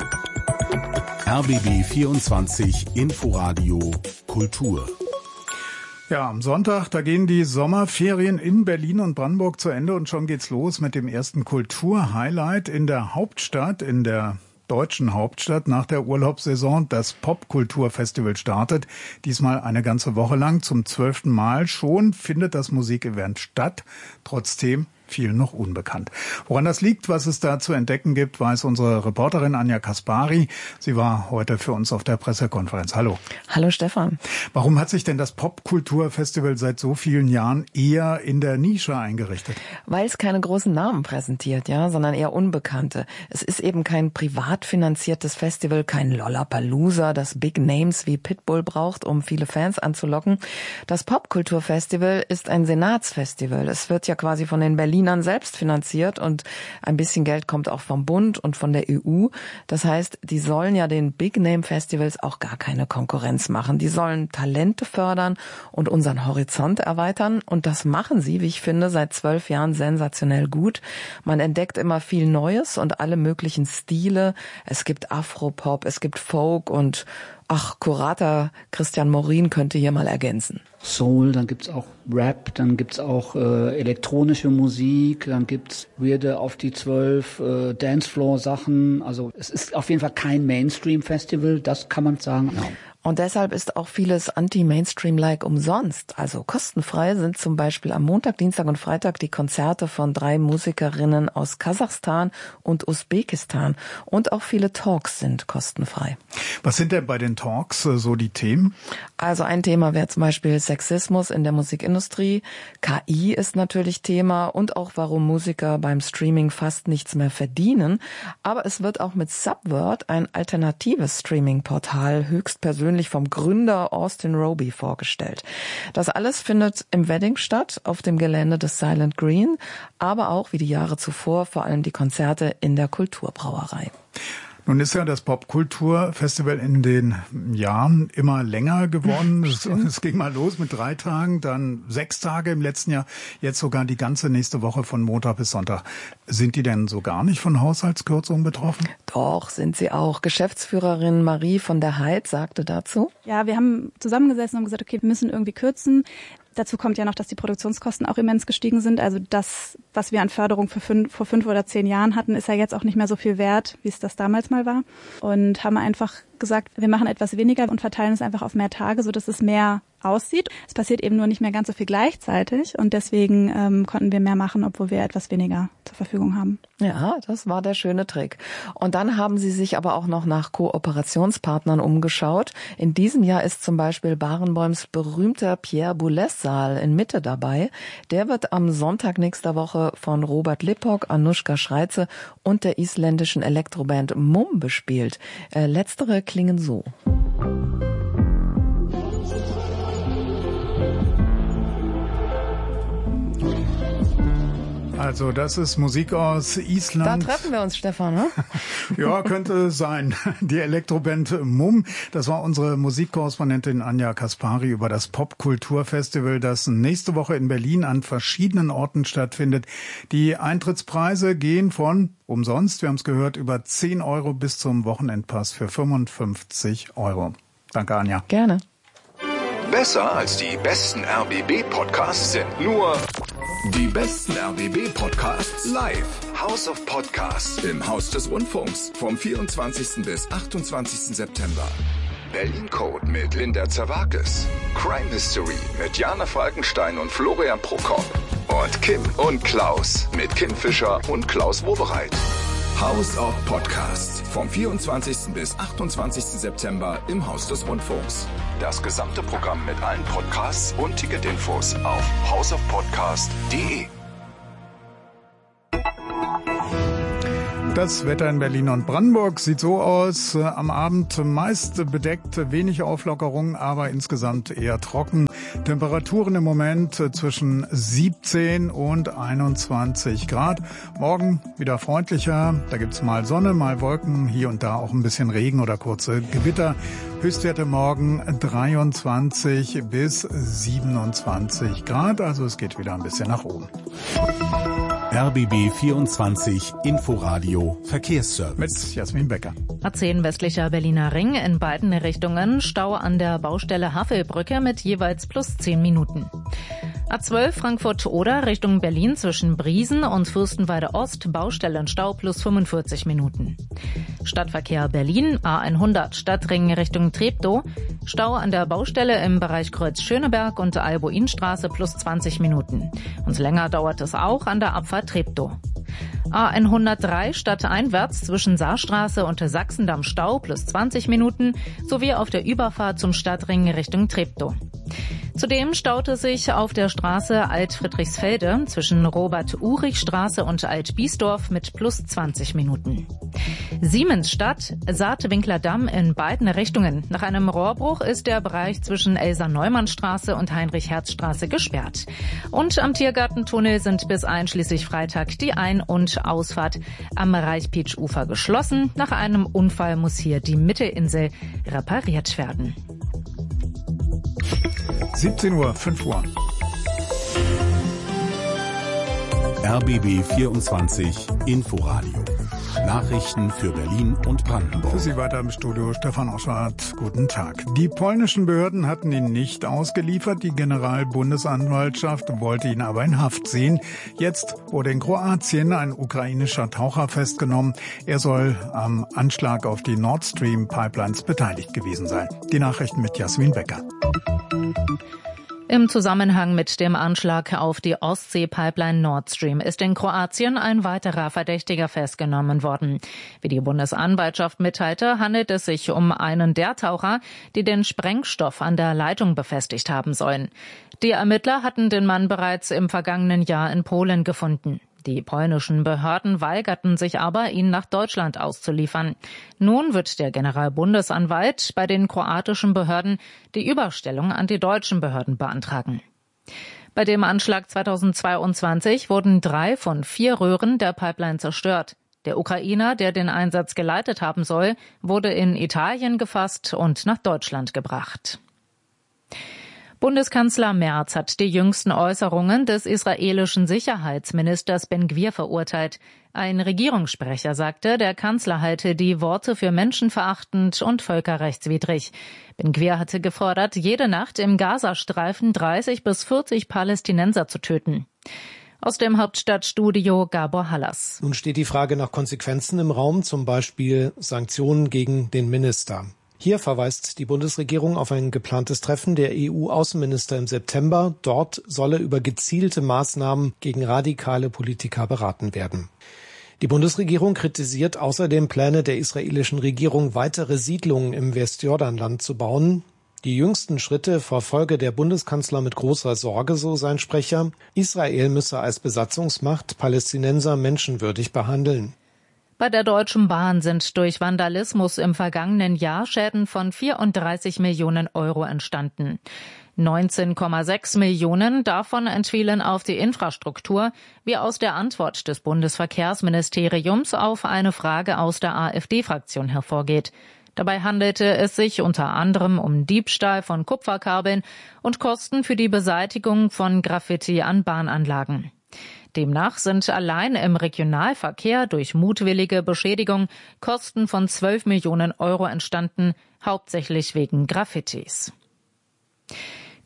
R B B vierundzwanzig Inforadio Kultur. Ja, am Sonntag, da gehen die Sommerferien in Berlin und Brandenburg zu Ende und schon geht's los mit dem ersten Kulturhighlight in der Hauptstadt, in der deutschen Hauptstadt nach der Urlaubssaison. Das Popkulturfestival startet, diesmal eine ganze Woche lang. Zum zwölften Mal schon findet das Musikevent statt, trotzdem vielen noch unbekannt. Woran das liegt, was es da zu entdecken gibt, weiß unsere Reporterin Anja Kaspari. Sie war heute für uns auf der Pressekonferenz. Hallo. Hallo Stefan. Warum hat sich denn das Popkulturfestival seit so vielen Jahren eher in der Nische eingerichtet? Weil es keine großen Namen präsentiert, ja, sondern eher Unbekannte. Es ist eben kein privat finanziertes Festival, kein Lollapalooza, das Big Names wie Pitbull braucht, um viele Fans anzulocken. Das Popkulturfestival ist ein Senatsfestival. Es wird ja quasi von den Berlinern selbst finanziert und ein bisschen Geld kommt auch vom Bund und von der E U. Das heißt, die sollen ja den Big-Name-Festivals auch gar keine Konkurrenz machen. Die sollen Talente fördern und unseren Horizont erweitern. Und das machen sie, wie ich finde, seit zwölf Jahren sensationell gut. Man entdeckt immer viel Neues und alle möglichen Stile. Es gibt Afropop, es gibt Folk und ach, Kurator Christian Morin könnte hier mal ergänzen. Soul, dann gibt's auch Rap, dann gibt's auch äh, elektronische Musik, dann gibt's weirde auf die zwölf äh, Dancefloor-Sachen. Also es ist auf jeden Fall kein Mainstream-Festival, das kann man sagen. Ja. Und deshalb ist auch vieles Anti-Mainstream-like umsonst. Also kostenfrei sind zum Beispiel am Montag, Dienstag und Freitag die Konzerte von drei Musikerinnen aus Kasachstan und Usbekistan. Und auch viele Talks sind kostenfrei. Was sind denn bei den Talks so die Themen? Also ein Thema wäre zum Beispiel Sexismus in der Musikindustrie. K I ist natürlich Thema und auch warum Musiker beim Streaming fast nichts mehr verdienen. Aber es wird auch mit Subvert, ein alternatives Streaming-Portal, höchstpersönlich vom Gründer Austin Roby vorgestellt. Das alles findet im Wedding statt, auf dem Gelände des Silent Green, aber auch wie die Jahre zuvor vor allem die Konzerte in der Kulturbrauerei. Nun ist ja das Popkulturfestival in den Jahren immer länger geworden. Es, es ging mal los mit drei Tagen, dann sechs Tage im letzten Jahr, jetzt sogar die ganze nächste Woche von Montag bis Sonntag. Sind die denn so gar nicht von Haushaltskürzungen betroffen? Doch, sind sie auch. Geschäftsführerin Marie von der Heid sagte dazu: Ja, wir haben zusammengesessen und gesagt, okay, wir müssen irgendwie kürzen. Dazu kommt ja noch, dass die Produktionskosten auch immens gestiegen sind. Also das, was wir an Förderung für fünf, vor fünf oder zehn Jahren hatten, ist ja jetzt auch nicht mehr so viel wert, wie es das damals mal war. Und haben einfach gesagt, wir machen etwas weniger und verteilen es einfach auf mehr Tage, sodass es mehr aussieht. Es passiert eben nur nicht mehr ganz so viel gleichzeitig und deswegen ähm, konnten wir mehr machen, obwohl wir etwas weniger zur Verfügung haben. Ja, das war der schöne Trick. Und dann haben sie sich aber auch noch nach Kooperationspartnern umgeschaut. In diesem Jahr ist zum Beispiel Barenboims berühmter Pierre Boulez-Saal in Mitte dabei. Der wird am Sonntag nächster Woche von Robert Lippok, Anushka Schreize und der isländischen Elektroband Mumm bespielt. Äh, letztere klingen so. Also das ist Musik aus Island. Da treffen wir uns, Stefan, ne? Ja, könnte sein. Die Elektroband Mumm, das war unsere Musikkorrespondentin Anja Kaspari über das Popkulturfestival, das nächste Woche in Berlin an verschiedenen Orten stattfindet. Die Eintrittspreise gehen von umsonst, wir haben es gehört, über zehn Euro bis zum Wochenendpass für fünfundfünfzig Euro. Danke, Anja. Gerne. Besser als die besten R B B-Podcasts sind nur Die besten R B B-Podcasts live. House of Podcasts im Haus des Rundfunks vom vierundzwanzigsten bis achtundzwanzigsten September. Berlin Code mit Linda Zerwakis. Crime History mit Jana Falkenstein und Florian Prokop. Und Kim und Klaus mit Kim Fischer und Klaus Wowereit. House of Podcasts vom vierundzwanzigsten bis achtundzwanzigsten September im Haus des Rundfunks. Das gesamte Programm mit allen Podcasts und Ticketinfos auf house of podcast punkt de. Das Wetter in Berlin und Brandenburg sieht so aus. Am Abend meist bedeckt, wenig Auflockerung, aber insgesamt eher trocken. Temperaturen im Moment zwischen siebzehn und einundzwanzig Grad. Morgen wieder freundlicher. Da gibt's mal Sonne, mal Wolken, hier und da auch ein bisschen Regen oder kurze Gewitter. Höchstwerte morgen dreiundzwanzig bis siebenundzwanzig Grad. Also es geht wieder ein bisschen nach oben. R B B vierundzwanzig Inforadio Verkehrsservice. Mit Jasmin Becker. A zehn westlicher Berliner Ring in beiden Richtungen. Stau an der Baustelle Havelbrücke mit jeweils plus zehn Minuten. A zwölf Frankfurt-Oder Richtung Berlin zwischen Briesen und Fürstenwalde Ost. Baustellenstau plus fünfundvierzig Minuten. Stadtverkehr Berlin A hundert Stadtring Richtung Treptow. Stau an der Baustelle im Bereich Kreuz Schöneberg und Albuinstraße plus zwanzig Minuten. Und länger dauert es auch an der Abfahrt Treptow. A hundertdrei stadteinwärts zwischen Saarstraße und Sachsendamm Stau plus zwanzig Minuten sowie auf der Überfahrt zum Stadtring Richtung Treptow. Zudem staute sich auf der Straße Alt-Friedrichsfelde zwischen Robert-Urich-Straße und Alt-Biesdorf mit plus zwanzig Minuten. Siemensstadt, Saatwinkler-Damm in beiden Richtungen. Nach einem Rohrbruch ist der Bereich zwischen Elsa-Neumann-Straße und Heinrich-Herz-Straße gesperrt. Und am Tiergartentunnel sind bis einschließlich Freitag die Ein- und Ausfahrt am Reichpitsch-Ufer geschlossen. Nach einem Unfall muss hier die Mittelinsel repariert werden. siebzehn Uhr, fünf Uhr. R B B vierundzwanzig Inforadio. Nachrichten für Berlin und Brandenburg. Für Sie weiter im Studio Stefan Oschwart. Guten Tag. Die polnischen Behörden hatten ihn nicht ausgeliefert. Die Generalbundesanwaltschaft wollte ihn aber in Haft sehen. Jetzt wurde in Kroatien ein ukrainischer Taucher festgenommen. Er soll am Anschlag auf die Nord Stream Pipelines beteiligt gewesen sein. Die Nachrichten mit Jasmin Becker. Im Zusammenhang mit dem Anschlag auf die Ostsee-Pipeline Nord Stream ist in Kroatien ein weiterer Verdächtiger festgenommen worden. Wie die Bundesanwaltschaft mitteilte, handelt es sich um einen der Taucher, die den Sprengstoff an der Leitung befestigt haben sollen. Die Ermittler hatten den Mann bereits im vergangenen Jahr in Polen gefunden. Die polnischen Behörden weigerten sich aber, ihn nach Deutschland auszuliefern. Nun wird der Generalbundesanwalt bei den kroatischen Behörden die Überstellung an die deutschen Behörden beantragen. Bei dem Anschlag zweitausendzweiundzwanzig wurden drei von vier Röhren der Pipeline zerstört. Der Ukrainer, der den Einsatz geleitet haben soll, wurde in Italien gefasst und nach Deutschland gebracht. Bundeskanzler Merz hat die jüngsten Äußerungen des israelischen Sicherheitsministers Ben-Gvir verurteilt. Ein Regierungssprecher sagte, der Kanzler halte die Worte für menschenverachtend und völkerrechtswidrig. Ben-Gvir hatte gefordert, jede Nacht im Gazastreifen dreißig bis vierzig Palästinenser zu töten. Aus dem Hauptstadtstudio Gabor Hallas. Nun steht die Frage nach Konsequenzen im Raum, zum Beispiel Sanktionen gegen den Minister. Hier verweist die Bundesregierung auf ein geplantes Treffen der E U-Außenminister im September. Dort solle über gezielte Maßnahmen gegen radikale Politiker beraten werden. Die Bundesregierung kritisiert außerdem Pläne der israelischen Regierung, weitere Siedlungen im Westjordanland zu bauen. Die jüngsten Schritte verfolge der Bundeskanzler mit großer Sorge, so sein Sprecher. Israel müsse als Besatzungsmacht Palästinenser menschenwürdig behandeln. Bei der Deutschen Bahn sind durch Vandalismus im vergangenen Jahr Schäden von vierunddreißig Millionen Euro entstanden. neunzehn Komma sechs Millionen davon entfielen auf die Infrastruktur, wie aus der Antwort des Bundesverkehrsministeriums auf eine Frage aus der AfD-Fraktion hervorgeht. Dabei handelte es sich unter anderem um Diebstahl von Kupferkabeln und Kosten für die Beseitigung von Graffiti an Bahnanlagen. Demnach sind allein im Regionalverkehr durch mutwillige Beschädigung Kosten von zwölf Millionen Euro entstanden, hauptsächlich wegen Graffitis.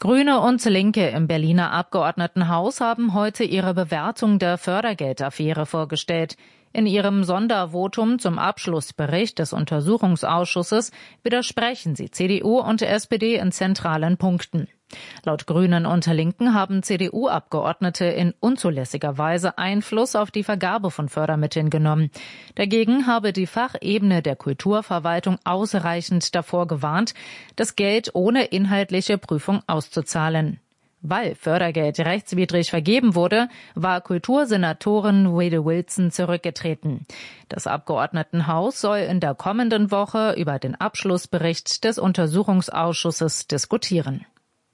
Grüne und Linke im Berliner Abgeordnetenhaus haben heute ihre Bewertung der Fördergeldaffäre vorgestellt. In ihrem Sondervotum zum Abschlussbericht des Untersuchungsausschusses widersprechen sie C D U und S P D in zentralen Punkten. Laut Grünen und Linken haben C D U-Abgeordnete in unzulässiger Weise Einfluss auf die Vergabe von Fördermitteln genommen. Dagegen habe die Fachebene der Kulturverwaltung ausreichend davor gewarnt, das Geld ohne inhaltliche Prüfung auszuzahlen. Weil Fördergeld rechtswidrig vergeben wurde, war Kultursenatorin Wade Wilson zurückgetreten. Das Abgeordnetenhaus soll in der kommenden Woche über den Abschlussbericht des Untersuchungsausschusses diskutieren.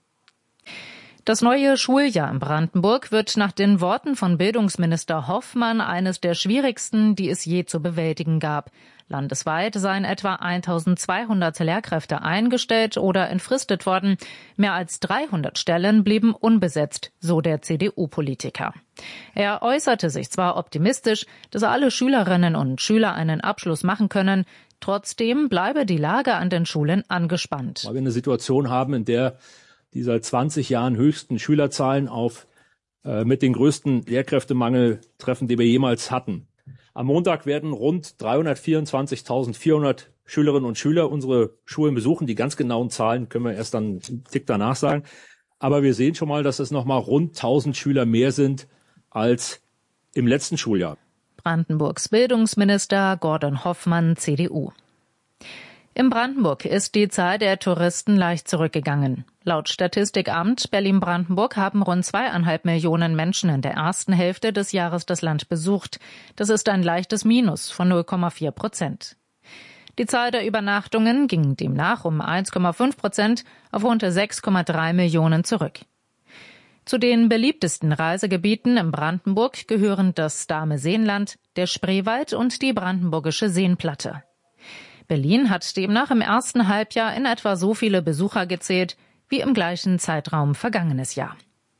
Das neue Schuljahr in Brandenburg wird nach den Worten von Bildungsminister Hoffmann eines der schwierigsten, die es je zu bewältigen gab. Landesweit seien etwa eintausendzweihundert Lehrkräfte eingestellt oder entfristet worden. Mehr als dreihundert Stellen blieben unbesetzt, so der C D U-Politiker. Er äußerte sich zwar optimistisch, dass alle Schülerinnen und Schüler einen Abschluss machen können, trotzdem bleibe die Lage an den Schulen angespannt. Weil wir eine Situation haben, in der die seit zwanzig Jahren höchsten Schülerzahlen auf äh, mit den größten Lehrkräftemangel treffen, die wir jemals hatten. Am Montag werden rund dreihundertvierundzwanzigtausendvierhundert Schülerinnen und Schüler unsere Schulen besuchen. Die ganz genauen Zahlen können wir erst dann einen Tick danach sagen. Aber wir sehen schon mal, dass es noch mal rund tausend Schüler mehr sind als im letzten Schuljahr. Brandenburgs Bildungsminister Gordon Hoffmann, C D U. In Brandenburg ist die Zahl der Touristen leicht zurückgegangen. Laut Statistikamt Berlin-Brandenburg haben rund zweieinhalb Millionen Menschen in der ersten Hälfte des Jahres das Land besucht. Das ist ein leichtes Minus von null Komma vier Prozent. Die Zahl der Übernachtungen ging demnach um eins Komma fünf Prozent auf rund sechs Komma drei Millionen zurück. Zu den beliebtesten Reisegebieten in Brandenburg gehören das Dahme-Seenland, der Spreewald und die Brandenburgische Seenplatte. Berlin hat demnach im ersten Halbjahr in etwa so viele Besucher gezählt wie im gleichen Zeitraum vergangenes Jahr.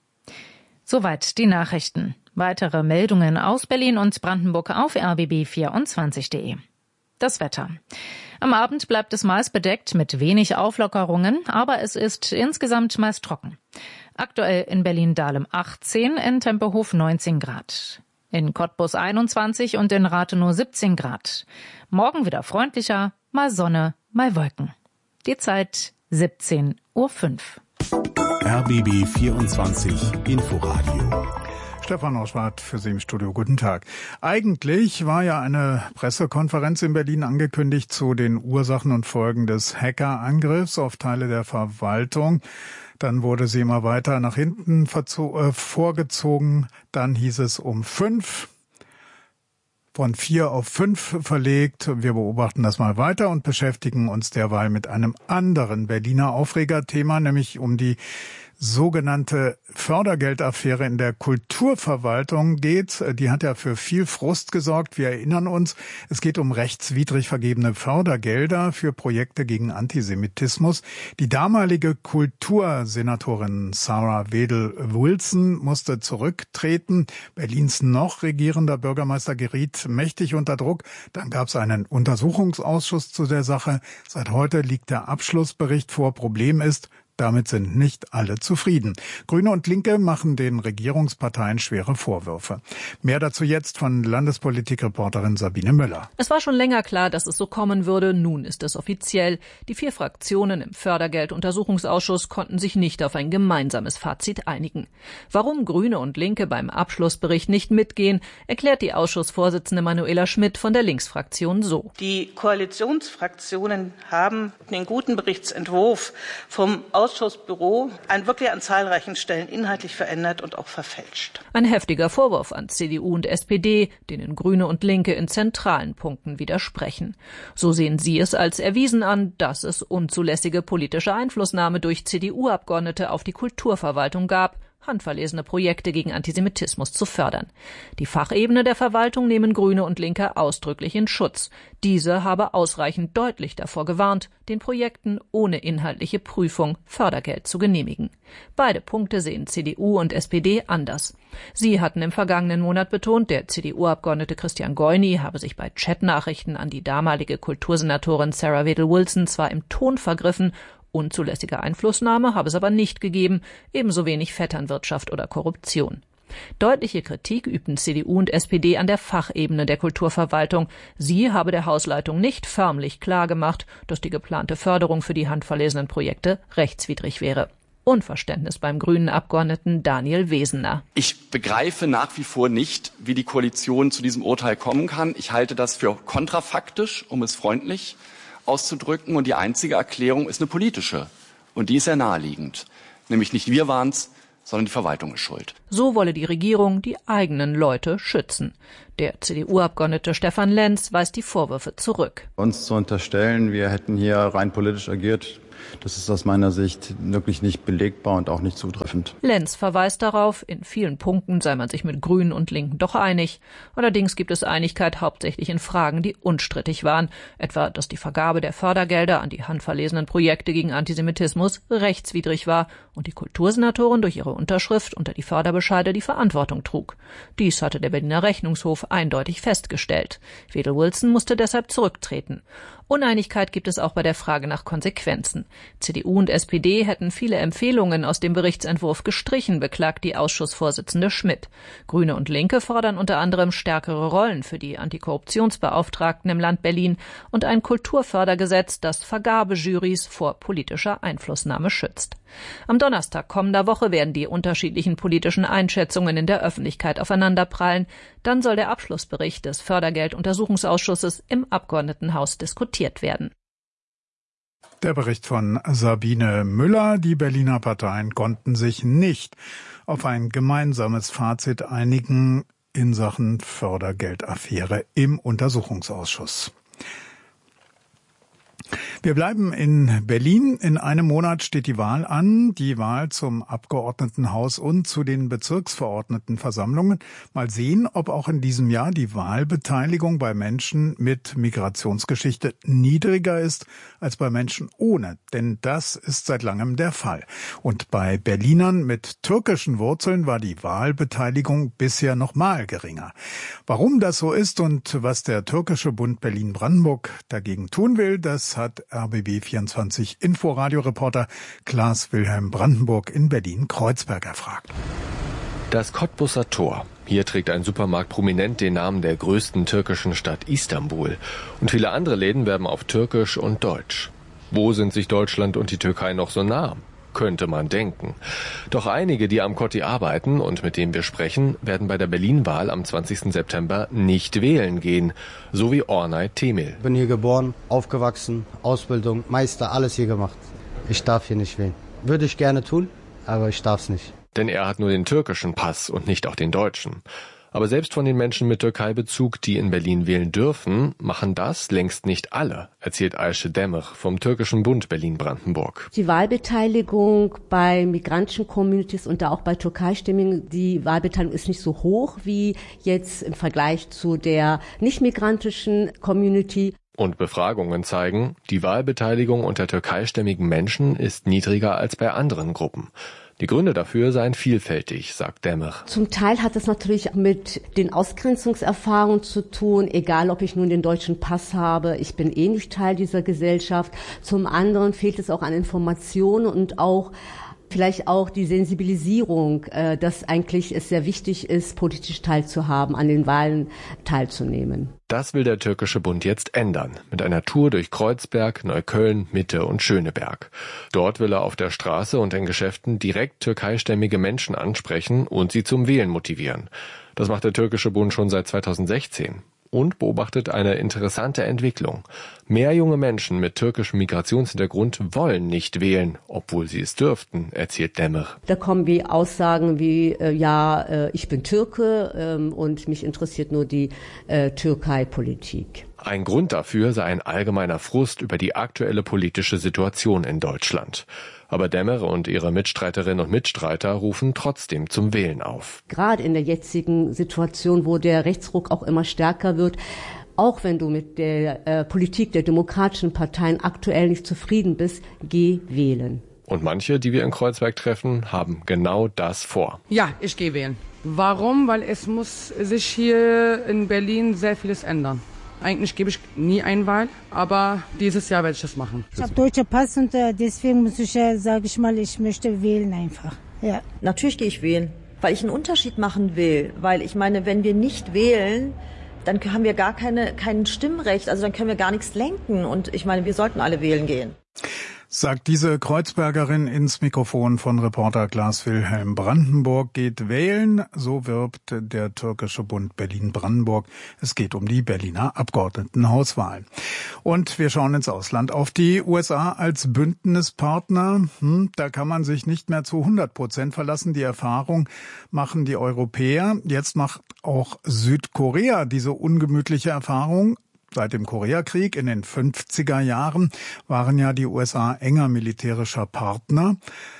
Soweit die Nachrichten. Weitere Meldungen aus Berlin und Brandenburg auf r b b vierundzwanzig punkt de. Das Wetter. Am Abend bleibt es meist bedeckt mit wenig Auflockerungen, aber es ist insgesamt meist trocken. Aktuell in Berlin-Dahlem achtzehn, in Tempelhof neunzehn Grad. In Cottbus einundzwanzig und in Rathenow siebzehn Grad. Morgen wieder freundlicher, mal Sonne, mal Wolken. Die Zeit siebzehn Uhr fünf. R B B vierundzwanzig Inforadio. Stefan Oschwart für Sie im Studio. Guten Tag. Eigentlich war ja eine Pressekonferenz in Berlin angekündigt zu den Ursachen und Folgen des Hackerangriffs auf Teile der Verwaltung. Dann wurde sie immer weiter nach hinten äh, vorgezogen. Dann hieß es um fünf. Von vier auf fünf verlegt. Wir beobachten das mal weiter und beschäftigen uns derweil mit einem anderen Berliner Aufregerthema, nämlich um die sogenannte Fördergeldaffäre in der Kulturverwaltung geht. Die hat ja für viel Frust gesorgt. Wir erinnern uns, es geht um rechtswidrig vergebene Fördergelder für Projekte gegen Antisemitismus. Die damalige Kultursenatorin Sarah Wedel-Wilson musste zurücktreten. Berlins noch regierender Bürgermeister geriet mächtig unter Druck. Dann gab es einen Untersuchungsausschuss zu der Sache. Seit heute liegt der Abschlussbericht vor. Problem ist, damit sind nicht alle zufrieden. Grüne und Linke machen den Regierungsparteien schwere Vorwürfe. Mehr dazu jetzt von Landespolitikreporterin Sabine Müller. Es war schon länger klar, dass es so kommen würde. Nun ist es offiziell. Die vier Fraktionen im Fördergelduntersuchungsausschuss konnten sich nicht auf ein gemeinsames Fazit einigen. Warum Grüne und Linke beim Abschlussbericht nicht mitgehen, erklärt die Ausschussvorsitzende Manuela Schmidt von der Linksfraktion so. Die Koalitionsfraktionen haben den guten Berichtsentwurf vom Ausschussbüro an wirklich an zahlreichen Stellen inhaltlich verändert und auch verfälscht. Ein heftiger Vorwurf an C D U und S P D, denen Grüne und Linke in zentralen Punkten widersprechen. So sehen sie es als erwiesen an, dass es unzulässige politische Einflussnahme durch C D U-Abgeordnete auf die Kulturverwaltung gab, handverlesene Projekte gegen Antisemitismus zu fördern. Die Fachebene der Verwaltung nehmen Grüne und Linke ausdrücklich in Schutz. Diese habe ausreichend deutlich davor gewarnt, den Projekten ohne inhaltliche Prüfung Fördergeld zu genehmigen. Beide Punkte sehen C D U und S P D anders. Sie hatten im vergangenen Monat betont, der C D U-Abgeordnete Christian Goyny habe sich bei Chatnachrichten an die damalige Kultursenatorin Sarah Wedel-Wilson zwar im Ton vergriffen, Unzulässige Einflussnahme habe es aber nicht gegeben, ebenso wenig Vetternwirtschaft oder Korruption. Deutliche Kritik übten C D U und S P D an der Fachebene der Kulturverwaltung. Sie habe der Hausleitung nicht förmlich klargemacht, dass die geplante Förderung für die handverlesenen Projekte rechtswidrig wäre. Unverständnis beim grünen Abgeordneten Daniel Wesener. Ich begreife nach wie vor nicht, wie die Koalition zu diesem Urteil kommen kann. Ich halte das für kontrafaktisch, um es freundlich auszudrücken. Und die einzige Erklärung ist eine politische. Und die ist sehr naheliegend. Nämlich nicht wir waren's, sondern die Verwaltung ist schuld. So wolle die Regierung die eigenen Leute schützen. Der C D U-Abgeordnete Stefan Lenz weist die Vorwürfe zurück. Uns zu unterstellen, wir hätten hier rein politisch agiert, das ist aus meiner Sicht wirklich nicht belegbar und auch nicht zutreffend. Lenz verweist darauf, in vielen Punkten sei man sich mit Grünen und Linken doch einig. Allerdings gibt es Einigkeit hauptsächlich in Fragen, die unstrittig waren. Etwa, dass die Vergabe der Fördergelder an die handverlesenen Projekte gegen Antisemitismus rechtswidrig war und die Kultursenatorin durch ihre Unterschrift unter die Förderbescheide die Verantwortung trug. Dies hatte der Berliner Rechnungshof eindeutig festgestellt. Wedel Wilson musste deshalb zurücktreten. Uneinigkeit gibt es auch bei der Frage nach Konsequenzen. C D U und S P D hätten viele Empfehlungen aus dem Berichtsentwurf gestrichen, beklagt die Ausschussvorsitzende Schmidt. Grüne und Linke fordern unter anderem stärkere Rollen für die Antikorruptionsbeauftragten im Land Berlin und ein Kulturfördergesetz, das Vergabejurys vor politischer Einflussnahme schützt. Am Donnerstag kommender Woche werden die unterschiedlichen politischen Einschätzungen in der Öffentlichkeit aufeinanderprallen. Dann soll der Abschlussbericht des Fördergelduntersuchungsausschusses im Abgeordnetenhaus diskutiert werden. Der Bericht von Sabine Müller. Die Berliner Parteien konnten sich nicht auf ein gemeinsames Fazit einigen in Sachen Fördergeldaffäre im Untersuchungsausschuss. Wir bleiben in Berlin. In einem Monat steht die Wahl an, die Wahl zum Abgeordnetenhaus und zu den Bezirksverordnetenversammlungen. Mal sehen, ob auch in diesem Jahr die Wahlbeteiligung bei Menschen mit Migrationsgeschichte niedriger ist als bei Menschen ohne, denn das ist seit langem der Fall. Und bei Berlinern mit türkischen Wurzeln war die Wahlbeteiligung bisher noch mal geringer. Warum das so ist und was der türkische Bund Berlin-Brandenburg dagegen tun will, das hat R B B vierundzwanzig Inforadio-Reporter Klaas-Wilhelm Brandenburg in Berlin-Kreuzberg erfragt. Das Cottbusser Tor. Hier trägt ein Supermarkt prominent den Namen der größten türkischen Stadt Istanbul. Und viele andere Läden werben auf Türkisch und Deutsch. Wo sind sich Deutschland und die Türkei noch so nah? Könnte man denken. Doch einige, die am Kotti arbeiten und mit denen wir sprechen, werden bei der Berlin-Wahl am zwanzigsten September nicht wählen gehen. So wie Ornay Temil. Ich bin hier geboren, aufgewachsen, Ausbildung, Meister, alles hier gemacht. Ich darf hier nicht wählen. Würde ich gerne tun, aber ich darf es nicht. Denn er hat nur den türkischen Pass und nicht auch den deutschen. Aber selbst von den Menschen mit Türkei-Bezug, die in Berlin wählen dürfen, machen das längst nicht alle, erzählt Ayşe Demir vom türkischen Bund Berlin-Brandenburg. Die Wahlbeteiligung bei migrantischen Communities und da auch bei Türkeistimmigen, die Wahlbeteiligung ist nicht so hoch wie jetzt im Vergleich zu der nicht-migrantischen Community. Und Befragungen zeigen, die Wahlbeteiligung unter türkeistämmigen Menschen ist niedriger als bei anderen Gruppen. Die Gründe dafür seien vielfältig, sagt Demir. Zum Teil hat es natürlich mit den Ausgrenzungserfahrungen zu tun, egal ob ich nun den deutschen Pass habe, ich bin eh nicht Teil dieser Gesellschaft. Zum anderen fehlt es auch an Informationen und auch vielleicht auch die Sensibilisierung, dass eigentlich es sehr wichtig ist, politisch teilzuhaben, an den Wahlen teilzunehmen. Das will der türkische Bund jetzt ändern, mit einer Tour durch Kreuzberg, Neukölln, Mitte und Schöneberg. Dort will er auf der Straße und in Geschäften direkt türkeistämmige Menschen ansprechen und sie zum Wählen motivieren. Das macht der türkische Bund schon seit zweitausendsechzehn. Und beobachtet eine interessante Entwicklung. Mehr junge Menschen mit türkischem Migrationshintergrund wollen nicht wählen, obwohl sie es dürften, erzählt Demir. Da kommen wie Aussagen wie, äh, ja, äh, ich bin Türke ähm, und mich interessiert nur die äh, Türkei-Politik. Ein Grund dafür sei ein allgemeiner Frust über die aktuelle politische Situation in Deutschland. Aber Demir und ihre Mitstreiterinnen und Mitstreiter rufen trotzdem zum Wählen auf. Gerade in der jetzigen Situation, wo der Rechtsruck auch immer stärker wird, auch wenn du mit der äh, Politik der demokratischen Parteien aktuell nicht zufrieden bist, geh wählen. Und manche, die wir in Kreuzberg treffen, haben genau das vor. Ja, ich gehe wählen. Warum? Weil es muss sich hier in Berlin sehr vieles ändern. Eigentlich gebe ich nie eine Wahl, aber dieses Jahr werde ich das machen. Ich habe deutsche Pass und deswegen muss ich, sage ich mal, ich möchte wählen einfach. Ja. Natürlich gehe ich wählen, weil ich einen Unterschied machen will. Weil ich meine, wenn wir nicht wählen, dann haben wir gar keine, kein Stimmrecht, also dann können wir gar nichts lenken. Und ich meine, wir sollten alle wählen gehen. Sagt diese Kreuzbergerin ins Mikrofon von Reporter Klaas-Wilhelm. Brandenburg geht wählen, so wirbt der türkische Bund Berlin-Brandenburg. Es geht um die Berliner Abgeordnetenhauswahl. Und wir schauen ins Ausland auf die U S A als Bündnispartner. Hm, da kann man sich nicht mehr zu hundert Prozent verlassen. Die Erfahrung machen die Europäer. Jetzt macht auch Südkorea diese ungemütliche Erfahrung. Seit dem Koreakrieg in den fünfziger Jahren waren ja die U S A enger militärischer Partner.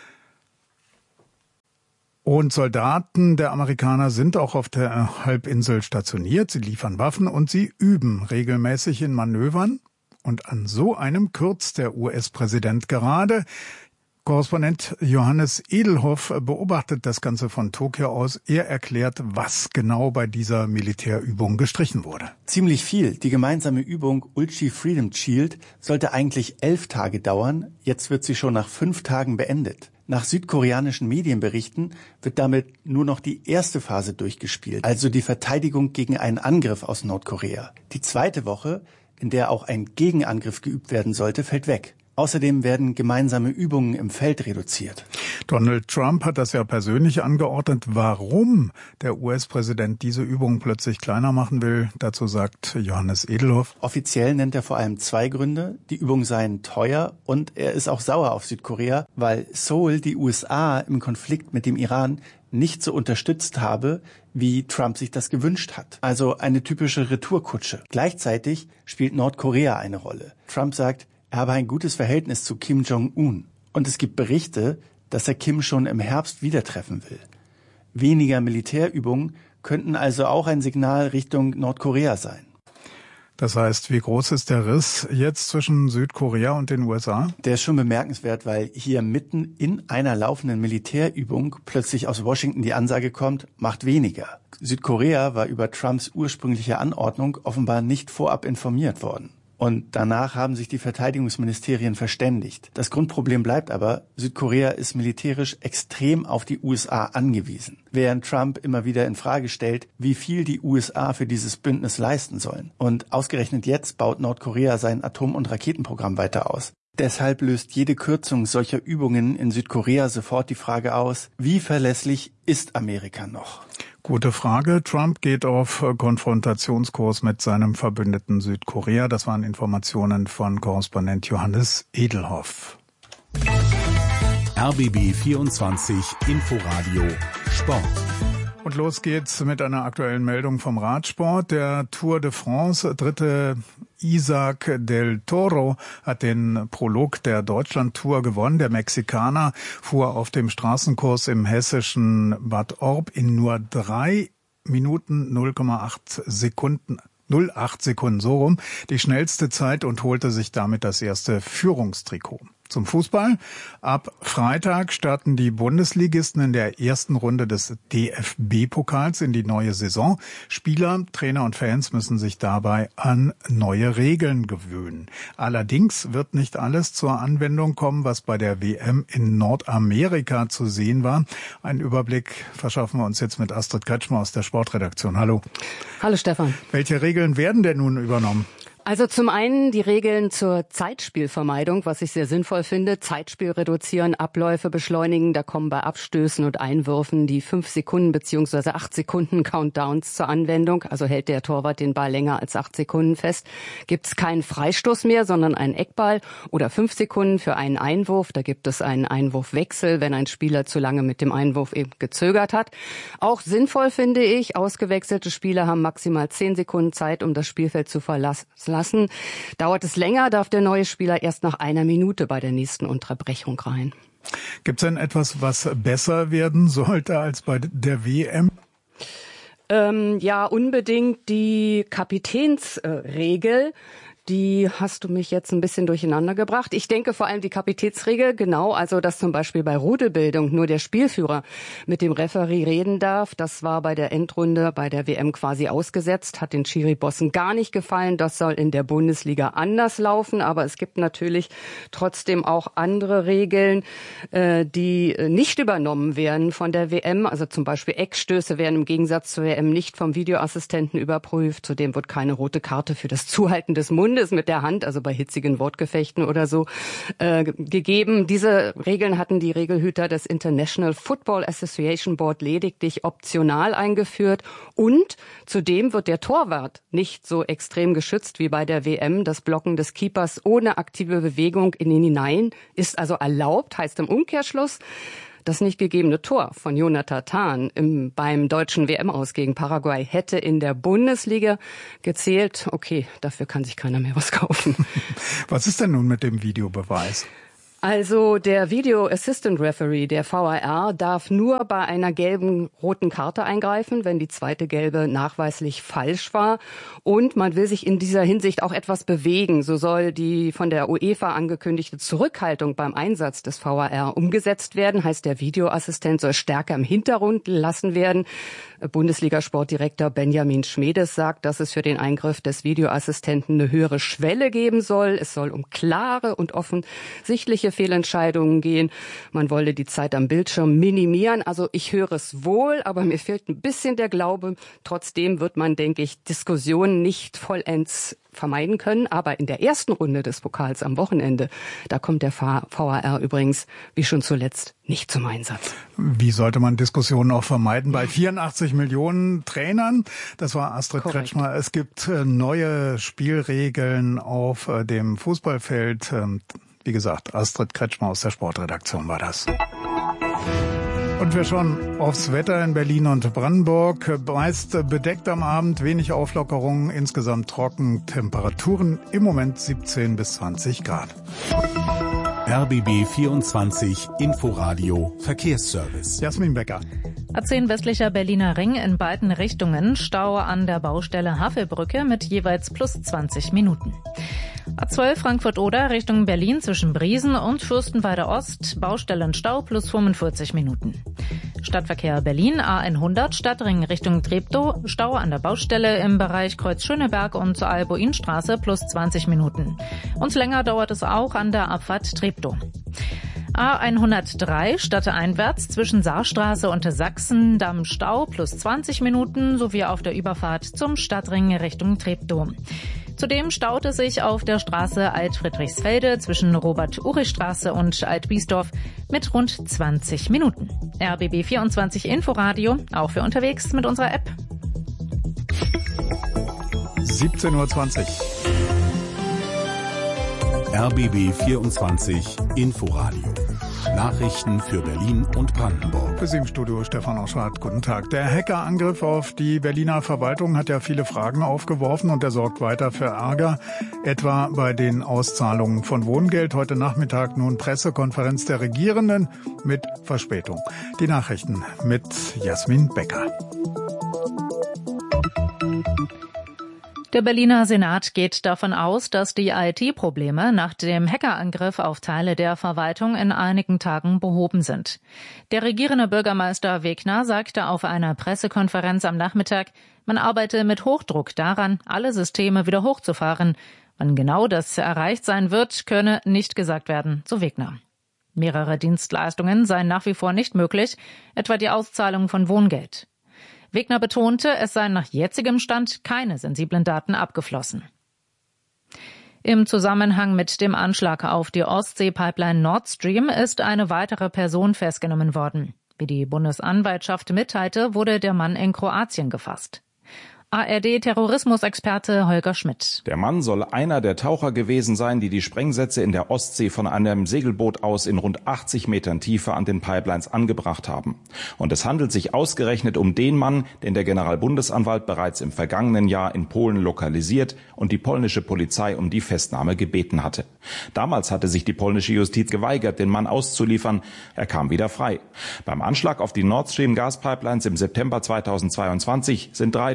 Und Soldaten der Amerikaner sind auch auf der Halbinsel stationiert. Sie liefern Waffen und sie üben regelmäßig in Manövern. Und an so einem kürzt der U S-Präsident gerade. Korrespondent Johannes Edelhoff beobachtet das Ganze von Tokio aus. Er erklärt, was genau bei dieser Militärübung gestrichen wurde. Ziemlich viel. Die gemeinsame Übung Ulchi Freedom Shield sollte eigentlich elf Tage dauern. Jetzt wird sie schon nach fünf Tagen beendet. Nach südkoreanischen Medienberichten wird damit nur noch die erste Phase durchgespielt, also die Verteidigung gegen einen Angriff aus Nordkorea. Die zweite Woche, in der auch ein Gegenangriff geübt werden sollte, fällt weg. Außerdem werden gemeinsame Übungen im Feld reduziert. Donald Trump hat das ja persönlich angeordnet. Warum der U S-Präsident diese Übung plötzlich kleiner machen will, dazu sagt Johannes Edelhoff. Offiziell nennt er vor allem zwei Gründe. Die Übungen seien teuer und er ist auch sauer auf Südkorea, weil Seoul die U S A im Konflikt mit dem Iran nicht so unterstützt habe, wie Trump sich das gewünscht hat. Also eine typische Retourkutsche. Gleichzeitig spielt Nordkorea eine Rolle. Trump sagt, er habe ein gutes Verhältnis zu Kim Jong-un. Und es gibt Berichte, dass er Kim schon im Herbst wieder treffen will. Weniger Militärübungen könnten also auch ein Signal Richtung Nordkorea sein. Das heißt, wie groß ist der Riss jetzt zwischen Südkorea und den U S A? Der ist schon bemerkenswert, weil hier mitten in einer laufenden Militärübung plötzlich aus Washington die Ansage kommt, macht weniger. Südkorea war über Trumps ursprüngliche Anordnung offenbar nicht vorab informiert worden. Und danach haben sich die Verteidigungsministerien verständigt. Das Grundproblem bleibt aber, Südkorea ist militärisch extrem auf die U S A angewiesen. Während Trump immer wieder in Frage stellt, wie viel die U S A für dieses Bündnis leisten sollen. Und ausgerechnet jetzt baut Nordkorea sein Atom- und Raketenprogramm weiter aus. Deshalb löst jede Kürzung solcher Übungen in Südkorea sofort die Frage aus, wie verlässlich ist Amerika noch? Gute Frage. Trump geht auf Konfrontationskurs mit seinem Verbündeten Südkorea. Das waren Informationen von Korrespondent Johannes Edelhoff. R B B vierundzwanzig Inforadio Sport. Und los geht's mit einer aktuellen Meldung vom Radsport. Der Tour de France, dritte Isaac del Toro hat den Prolog der Deutschland-Tour gewonnen. Der Mexikaner fuhr auf dem Straßenkurs im hessischen Bad Orb in nur drei Minuten null Komma acht Sekunden null Komma acht Sekunden so rum, die schnellste Zeit und holte sich damit das erste Führungstrikot. Zum Fußball. Ab Freitag starten die Bundesligisten in der ersten Runde des D F B-Pokals in die neue Saison. Spieler, Trainer und Fans müssen sich dabei an neue Regeln gewöhnen. Allerdings wird nicht alles zur Anwendung kommen, was bei der W M in Nordamerika zu sehen war. Einen Überblick verschaffen wir uns jetzt mit Astrid Kretschmer aus der Sportredaktion. Hallo. Hallo Stefan. Welche Regeln werden denn nun übernommen? Also zum einen die Regeln zur Zeitspielvermeidung, was ich sehr sinnvoll finde. Zeitspiel reduzieren, Abläufe beschleunigen. Da kommen bei Abstößen und Einwürfen die fünf Sekunden bzw. acht Sekunden Countdowns zur Anwendung. Also hält der Torwart den Ball länger als acht Sekunden fest. Gibt es keinen Freistoß mehr, sondern einen Eckball oder fünf Sekunden für einen Einwurf. Da gibt es einen Einwurfwechsel, wenn ein Spieler zu lange mit dem Einwurf eben gezögert hat. Auch sinnvoll finde ich, ausgewechselte Spieler haben maximal zehn Sekunden Zeit, um das Spielfeld zu verlassen. lassen. Dauert es länger, darf der neue Spieler erst nach einer Minute bei der nächsten Unterbrechung rein. Gibt es denn etwas, was besser werden sollte als bei der W M? Ähm, ja, unbedingt die Kapitänsregel. Die hast du mich jetzt ein bisschen durcheinander gebracht. Ich denke vor allem die Kapitätsregel, genau, also dass zum Beispiel bei Rudelbildung nur der Spielführer mit dem Referee reden darf. Das war bei der Endrunde bei der W M quasi ausgesetzt, hat den Schiri-Bossen gar nicht gefallen. Das soll in der Bundesliga anders laufen, aber es gibt natürlich trotzdem auch andere Regeln, die nicht übernommen werden von der W M. Also zum Beispiel Eckstöße werden im Gegensatz zur W M nicht vom Videoassistenten überprüft. Zudem wird keine rote Karte für das Zuhalten des Mundes mit der Hand, also bei hitzigen Wortgefechten oder so, äh, gegeben. Diese Regeln hatten die Regelhüter des International Football Association Board lediglich optional eingeführt. Und zudem wird der Torwart nicht so extrem geschützt wie bei der W M. Das Blocken des Keepers ohne aktive Bewegung in ihn hinein ist also erlaubt, heißt im Umkehrschluss, das nicht gegebene Tor von Jonathan Tah im, beim deutschen W M-Aus gegen Paraguay hätte in der Bundesliga gezählt. Okay, dafür kann sich keiner mehr was kaufen. Was ist denn nun mit dem Videobeweis? Also der Video Assistant Referee, der V A R, darf nur bei einer gelben roten Karte eingreifen, wenn die zweite gelbe nachweislich falsch war. Und man will sich in dieser Hinsicht auch etwas bewegen. So soll die von der UEFA angekündigte Zurückhaltung beim Einsatz des V A R umgesetzt werden. Heißt, der Videoassistent soll stärker im Hintergrund gelassen werden. Bundesliga-Sportdirektor Benjamin Schmedes sagt, dass es für den Eingriff des Videoassistenten eine höhere Schwelle geben soll. Es soll um klare und offensichtliche Fehlentscheidungen gehen. Man wolle die Zeit am Bildschirm minimieren. Also ich höre es wohl, aber mir fehlt ein bisschen der Glaube. Trotzdem wird man, denke ich, Diskussionen nicht vollends vermeiden können. Aber in der ersten Runde des Pokals am Wochenende, da kommt der V A R übrigens, wie schon zuletzt, nicht zum Einsatz. Wie sollte man Diskussionen auch vermeiden? Bei vierundachtzig Millionen Trainern, das war Astrid Korrekt. Kretschmer, es gibt neue Spielregeln auf dem Fußballfeld. Wie gesagt, Astrid Kretschmer aus der Sportredaktion war das. Und wir schauen aufs Wetter in Berlin und Brandenburg. Meist bedeckt am Abend, wenig Auflockerungen, insgesamt trocken. Temperaturen im Moment siebzehn bis zwanzig Grad. R B B vierundzwanzig Inforadio Verkehrsservice. Jasmin Becker. A zehn westlicher Berliner Ring in beiden Richtungen. Stau an der Baustelle Havelbrücke mit jeweils plus zwanzig Minuten. A zwölf Frankfurt-Oder Richtung Berlin zwischen Briesen und Fürstenwalde Ost. Baustellenstau plus fünfundvierzig Minuten. Stadtverkehr Berlin A hundert Stadtring Richtung Treptow. Stau an der Baustelle im Bereich Kreuz-Schöneberg und zur Albuinstraße plus zwanzig Minuten. Und länger dauert es auch an der Abfahrt Treptow. A hundertdrei stadteinwärts zwischen Saarstraße und Sachsendamm Stau plus zwanzig Minuten sowie auf der Überfahrt zum Stadtring Richtung Treptow. Zudem staut es sich auf der Straße Alt-Friedrichsfelde zwischen Robert-Urich-Straße und Alt-Biesdorf mit rund zwanzig Minuten. R B B vierundzwanzig Inforadio, auch für unterwegs mit unserer App. siebzehn Uhr zwanzig. R B B vierundzwanzig Inforadio. Nachrichten für Berlin und Brandenburg. Für Sie im Studio Stefan Oschwart. Guten Tag. Der Hackerangriff auf die Berliner Verwaltung hat ja viele Fragen aufgeworfen und er sorgt weiter für Ärger, etwa bei den Auszahlungen von Wohngeld. Heute Nachmittag nun Pressekonferenz der Regierenden mit Verspätung. Die Nachrichten mit Jasmin Becker. Der Berliner Senat geht davon aus, dass die I T-Probleme nach dem Hackerangriff auf Teile der Verwaltung in einigen Tagen behoben sind. Der regierende Bürgermeister Wegner sagte auf einer Pressekonferenz am Nachmittag, man arbeite mit Hochdruck daran, alle Systeme wieder hochzufahren. Wann genau das erreicht sein wird, könne nicht gesagt werden, so Wegner. Mehrere Dienstleistungen seien nach wie vor nicht möglich, etwa die Auszahlung von Wohngeld. Wegner betonte, es seien nach jetzigem Stand keine sensiblen Daten abgeflossen. Im Zusammenhang mit dem Anschlag auf die Ostsee-Pipeline Nord Stream ist eine weitere Person festgenommen worden. Wie die Bundesanwaltschaft mitteilte, wurde der Mann in Kroatien gefasst. A R D-Terrorismusexperte Holger Schmidt. Der Mann soll einer der Taucher gewesen sein, die die Sprengsätze in der Ostsee von einem Segelboot aus in rund achtzig Metern Tiefe an den Pipelines angebracht haben. Und es handelt sich ausgerechnet um den Mann, den der Generalbundesanwalt bereits im vergangenen Jahr in Polen lokalisiert und die polnische Polizei um die Festnahme gebeten hatte. Damals hatte sich die polnische Justiz geweigert, den Mann auszuliefern. Er kam wieder frei. Beim Anschlag auf die Nord Stream Gaspipelines im September zweitausendzweiundzwanzig sind drei der vier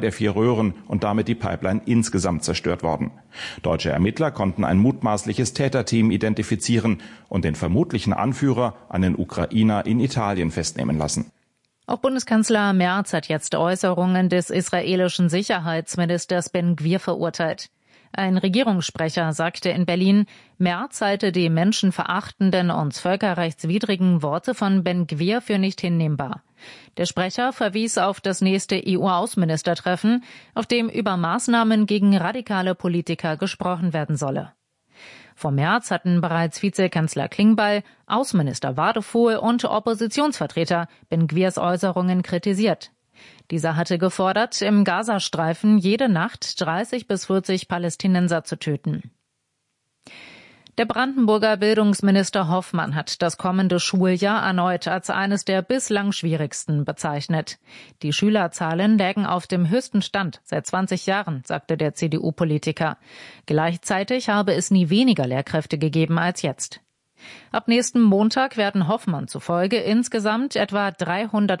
Röhren und damit die Pipeline insgesamt zerstört worden. Deutsche Ermittler konnten ein mutmaßliches Täterteam identifizieren und den vermutlichen Anführer, einen Ukrainer, in Italien festnehmen lassen. Auch Bundeskanzler Merz hat jetzt Äußerungen des israelischen Sicherheitsministers Ben-Gvir verurteilt. Ein Regierungssprecher sagte in Berlin, Merz halte die menschenverachtenden und völkerrechtswidrigen Worte von Ben-Gvir für nicht hinnehmbar. Der Sprecher verwies auf das nächste E U-Außenministertreffen, auf dem über Maßnahmen gegen radikale Politiker gesprochen werden solle. Vor Merz hatten bereits Vizekanzler Klingbeil, Außenminister Wadefuhl und Oppositionsvertreter Ben-Gvirs Äußerungen kritisiert. Dieser hatte gefordert, im Gazastreifen jede Nacht dreißig bis vierzig Palästinenser zu töten. Der Brandenburger Bildungsminister Hoffmann hat das kommende Schuljahr erneut als eines der bislang schwierigsten bezeichnet. Die Schülerzahlen lägen auf dem höchsten Stand seit zwanzig Jahren, sagte der C D U-Politiker. Gleichzeitig habe es nie weniger Lehrkräfte gegeben als jetzt. Ab nächsten Montag werden Hoffmann zufolge insgesamt etwa dreihundert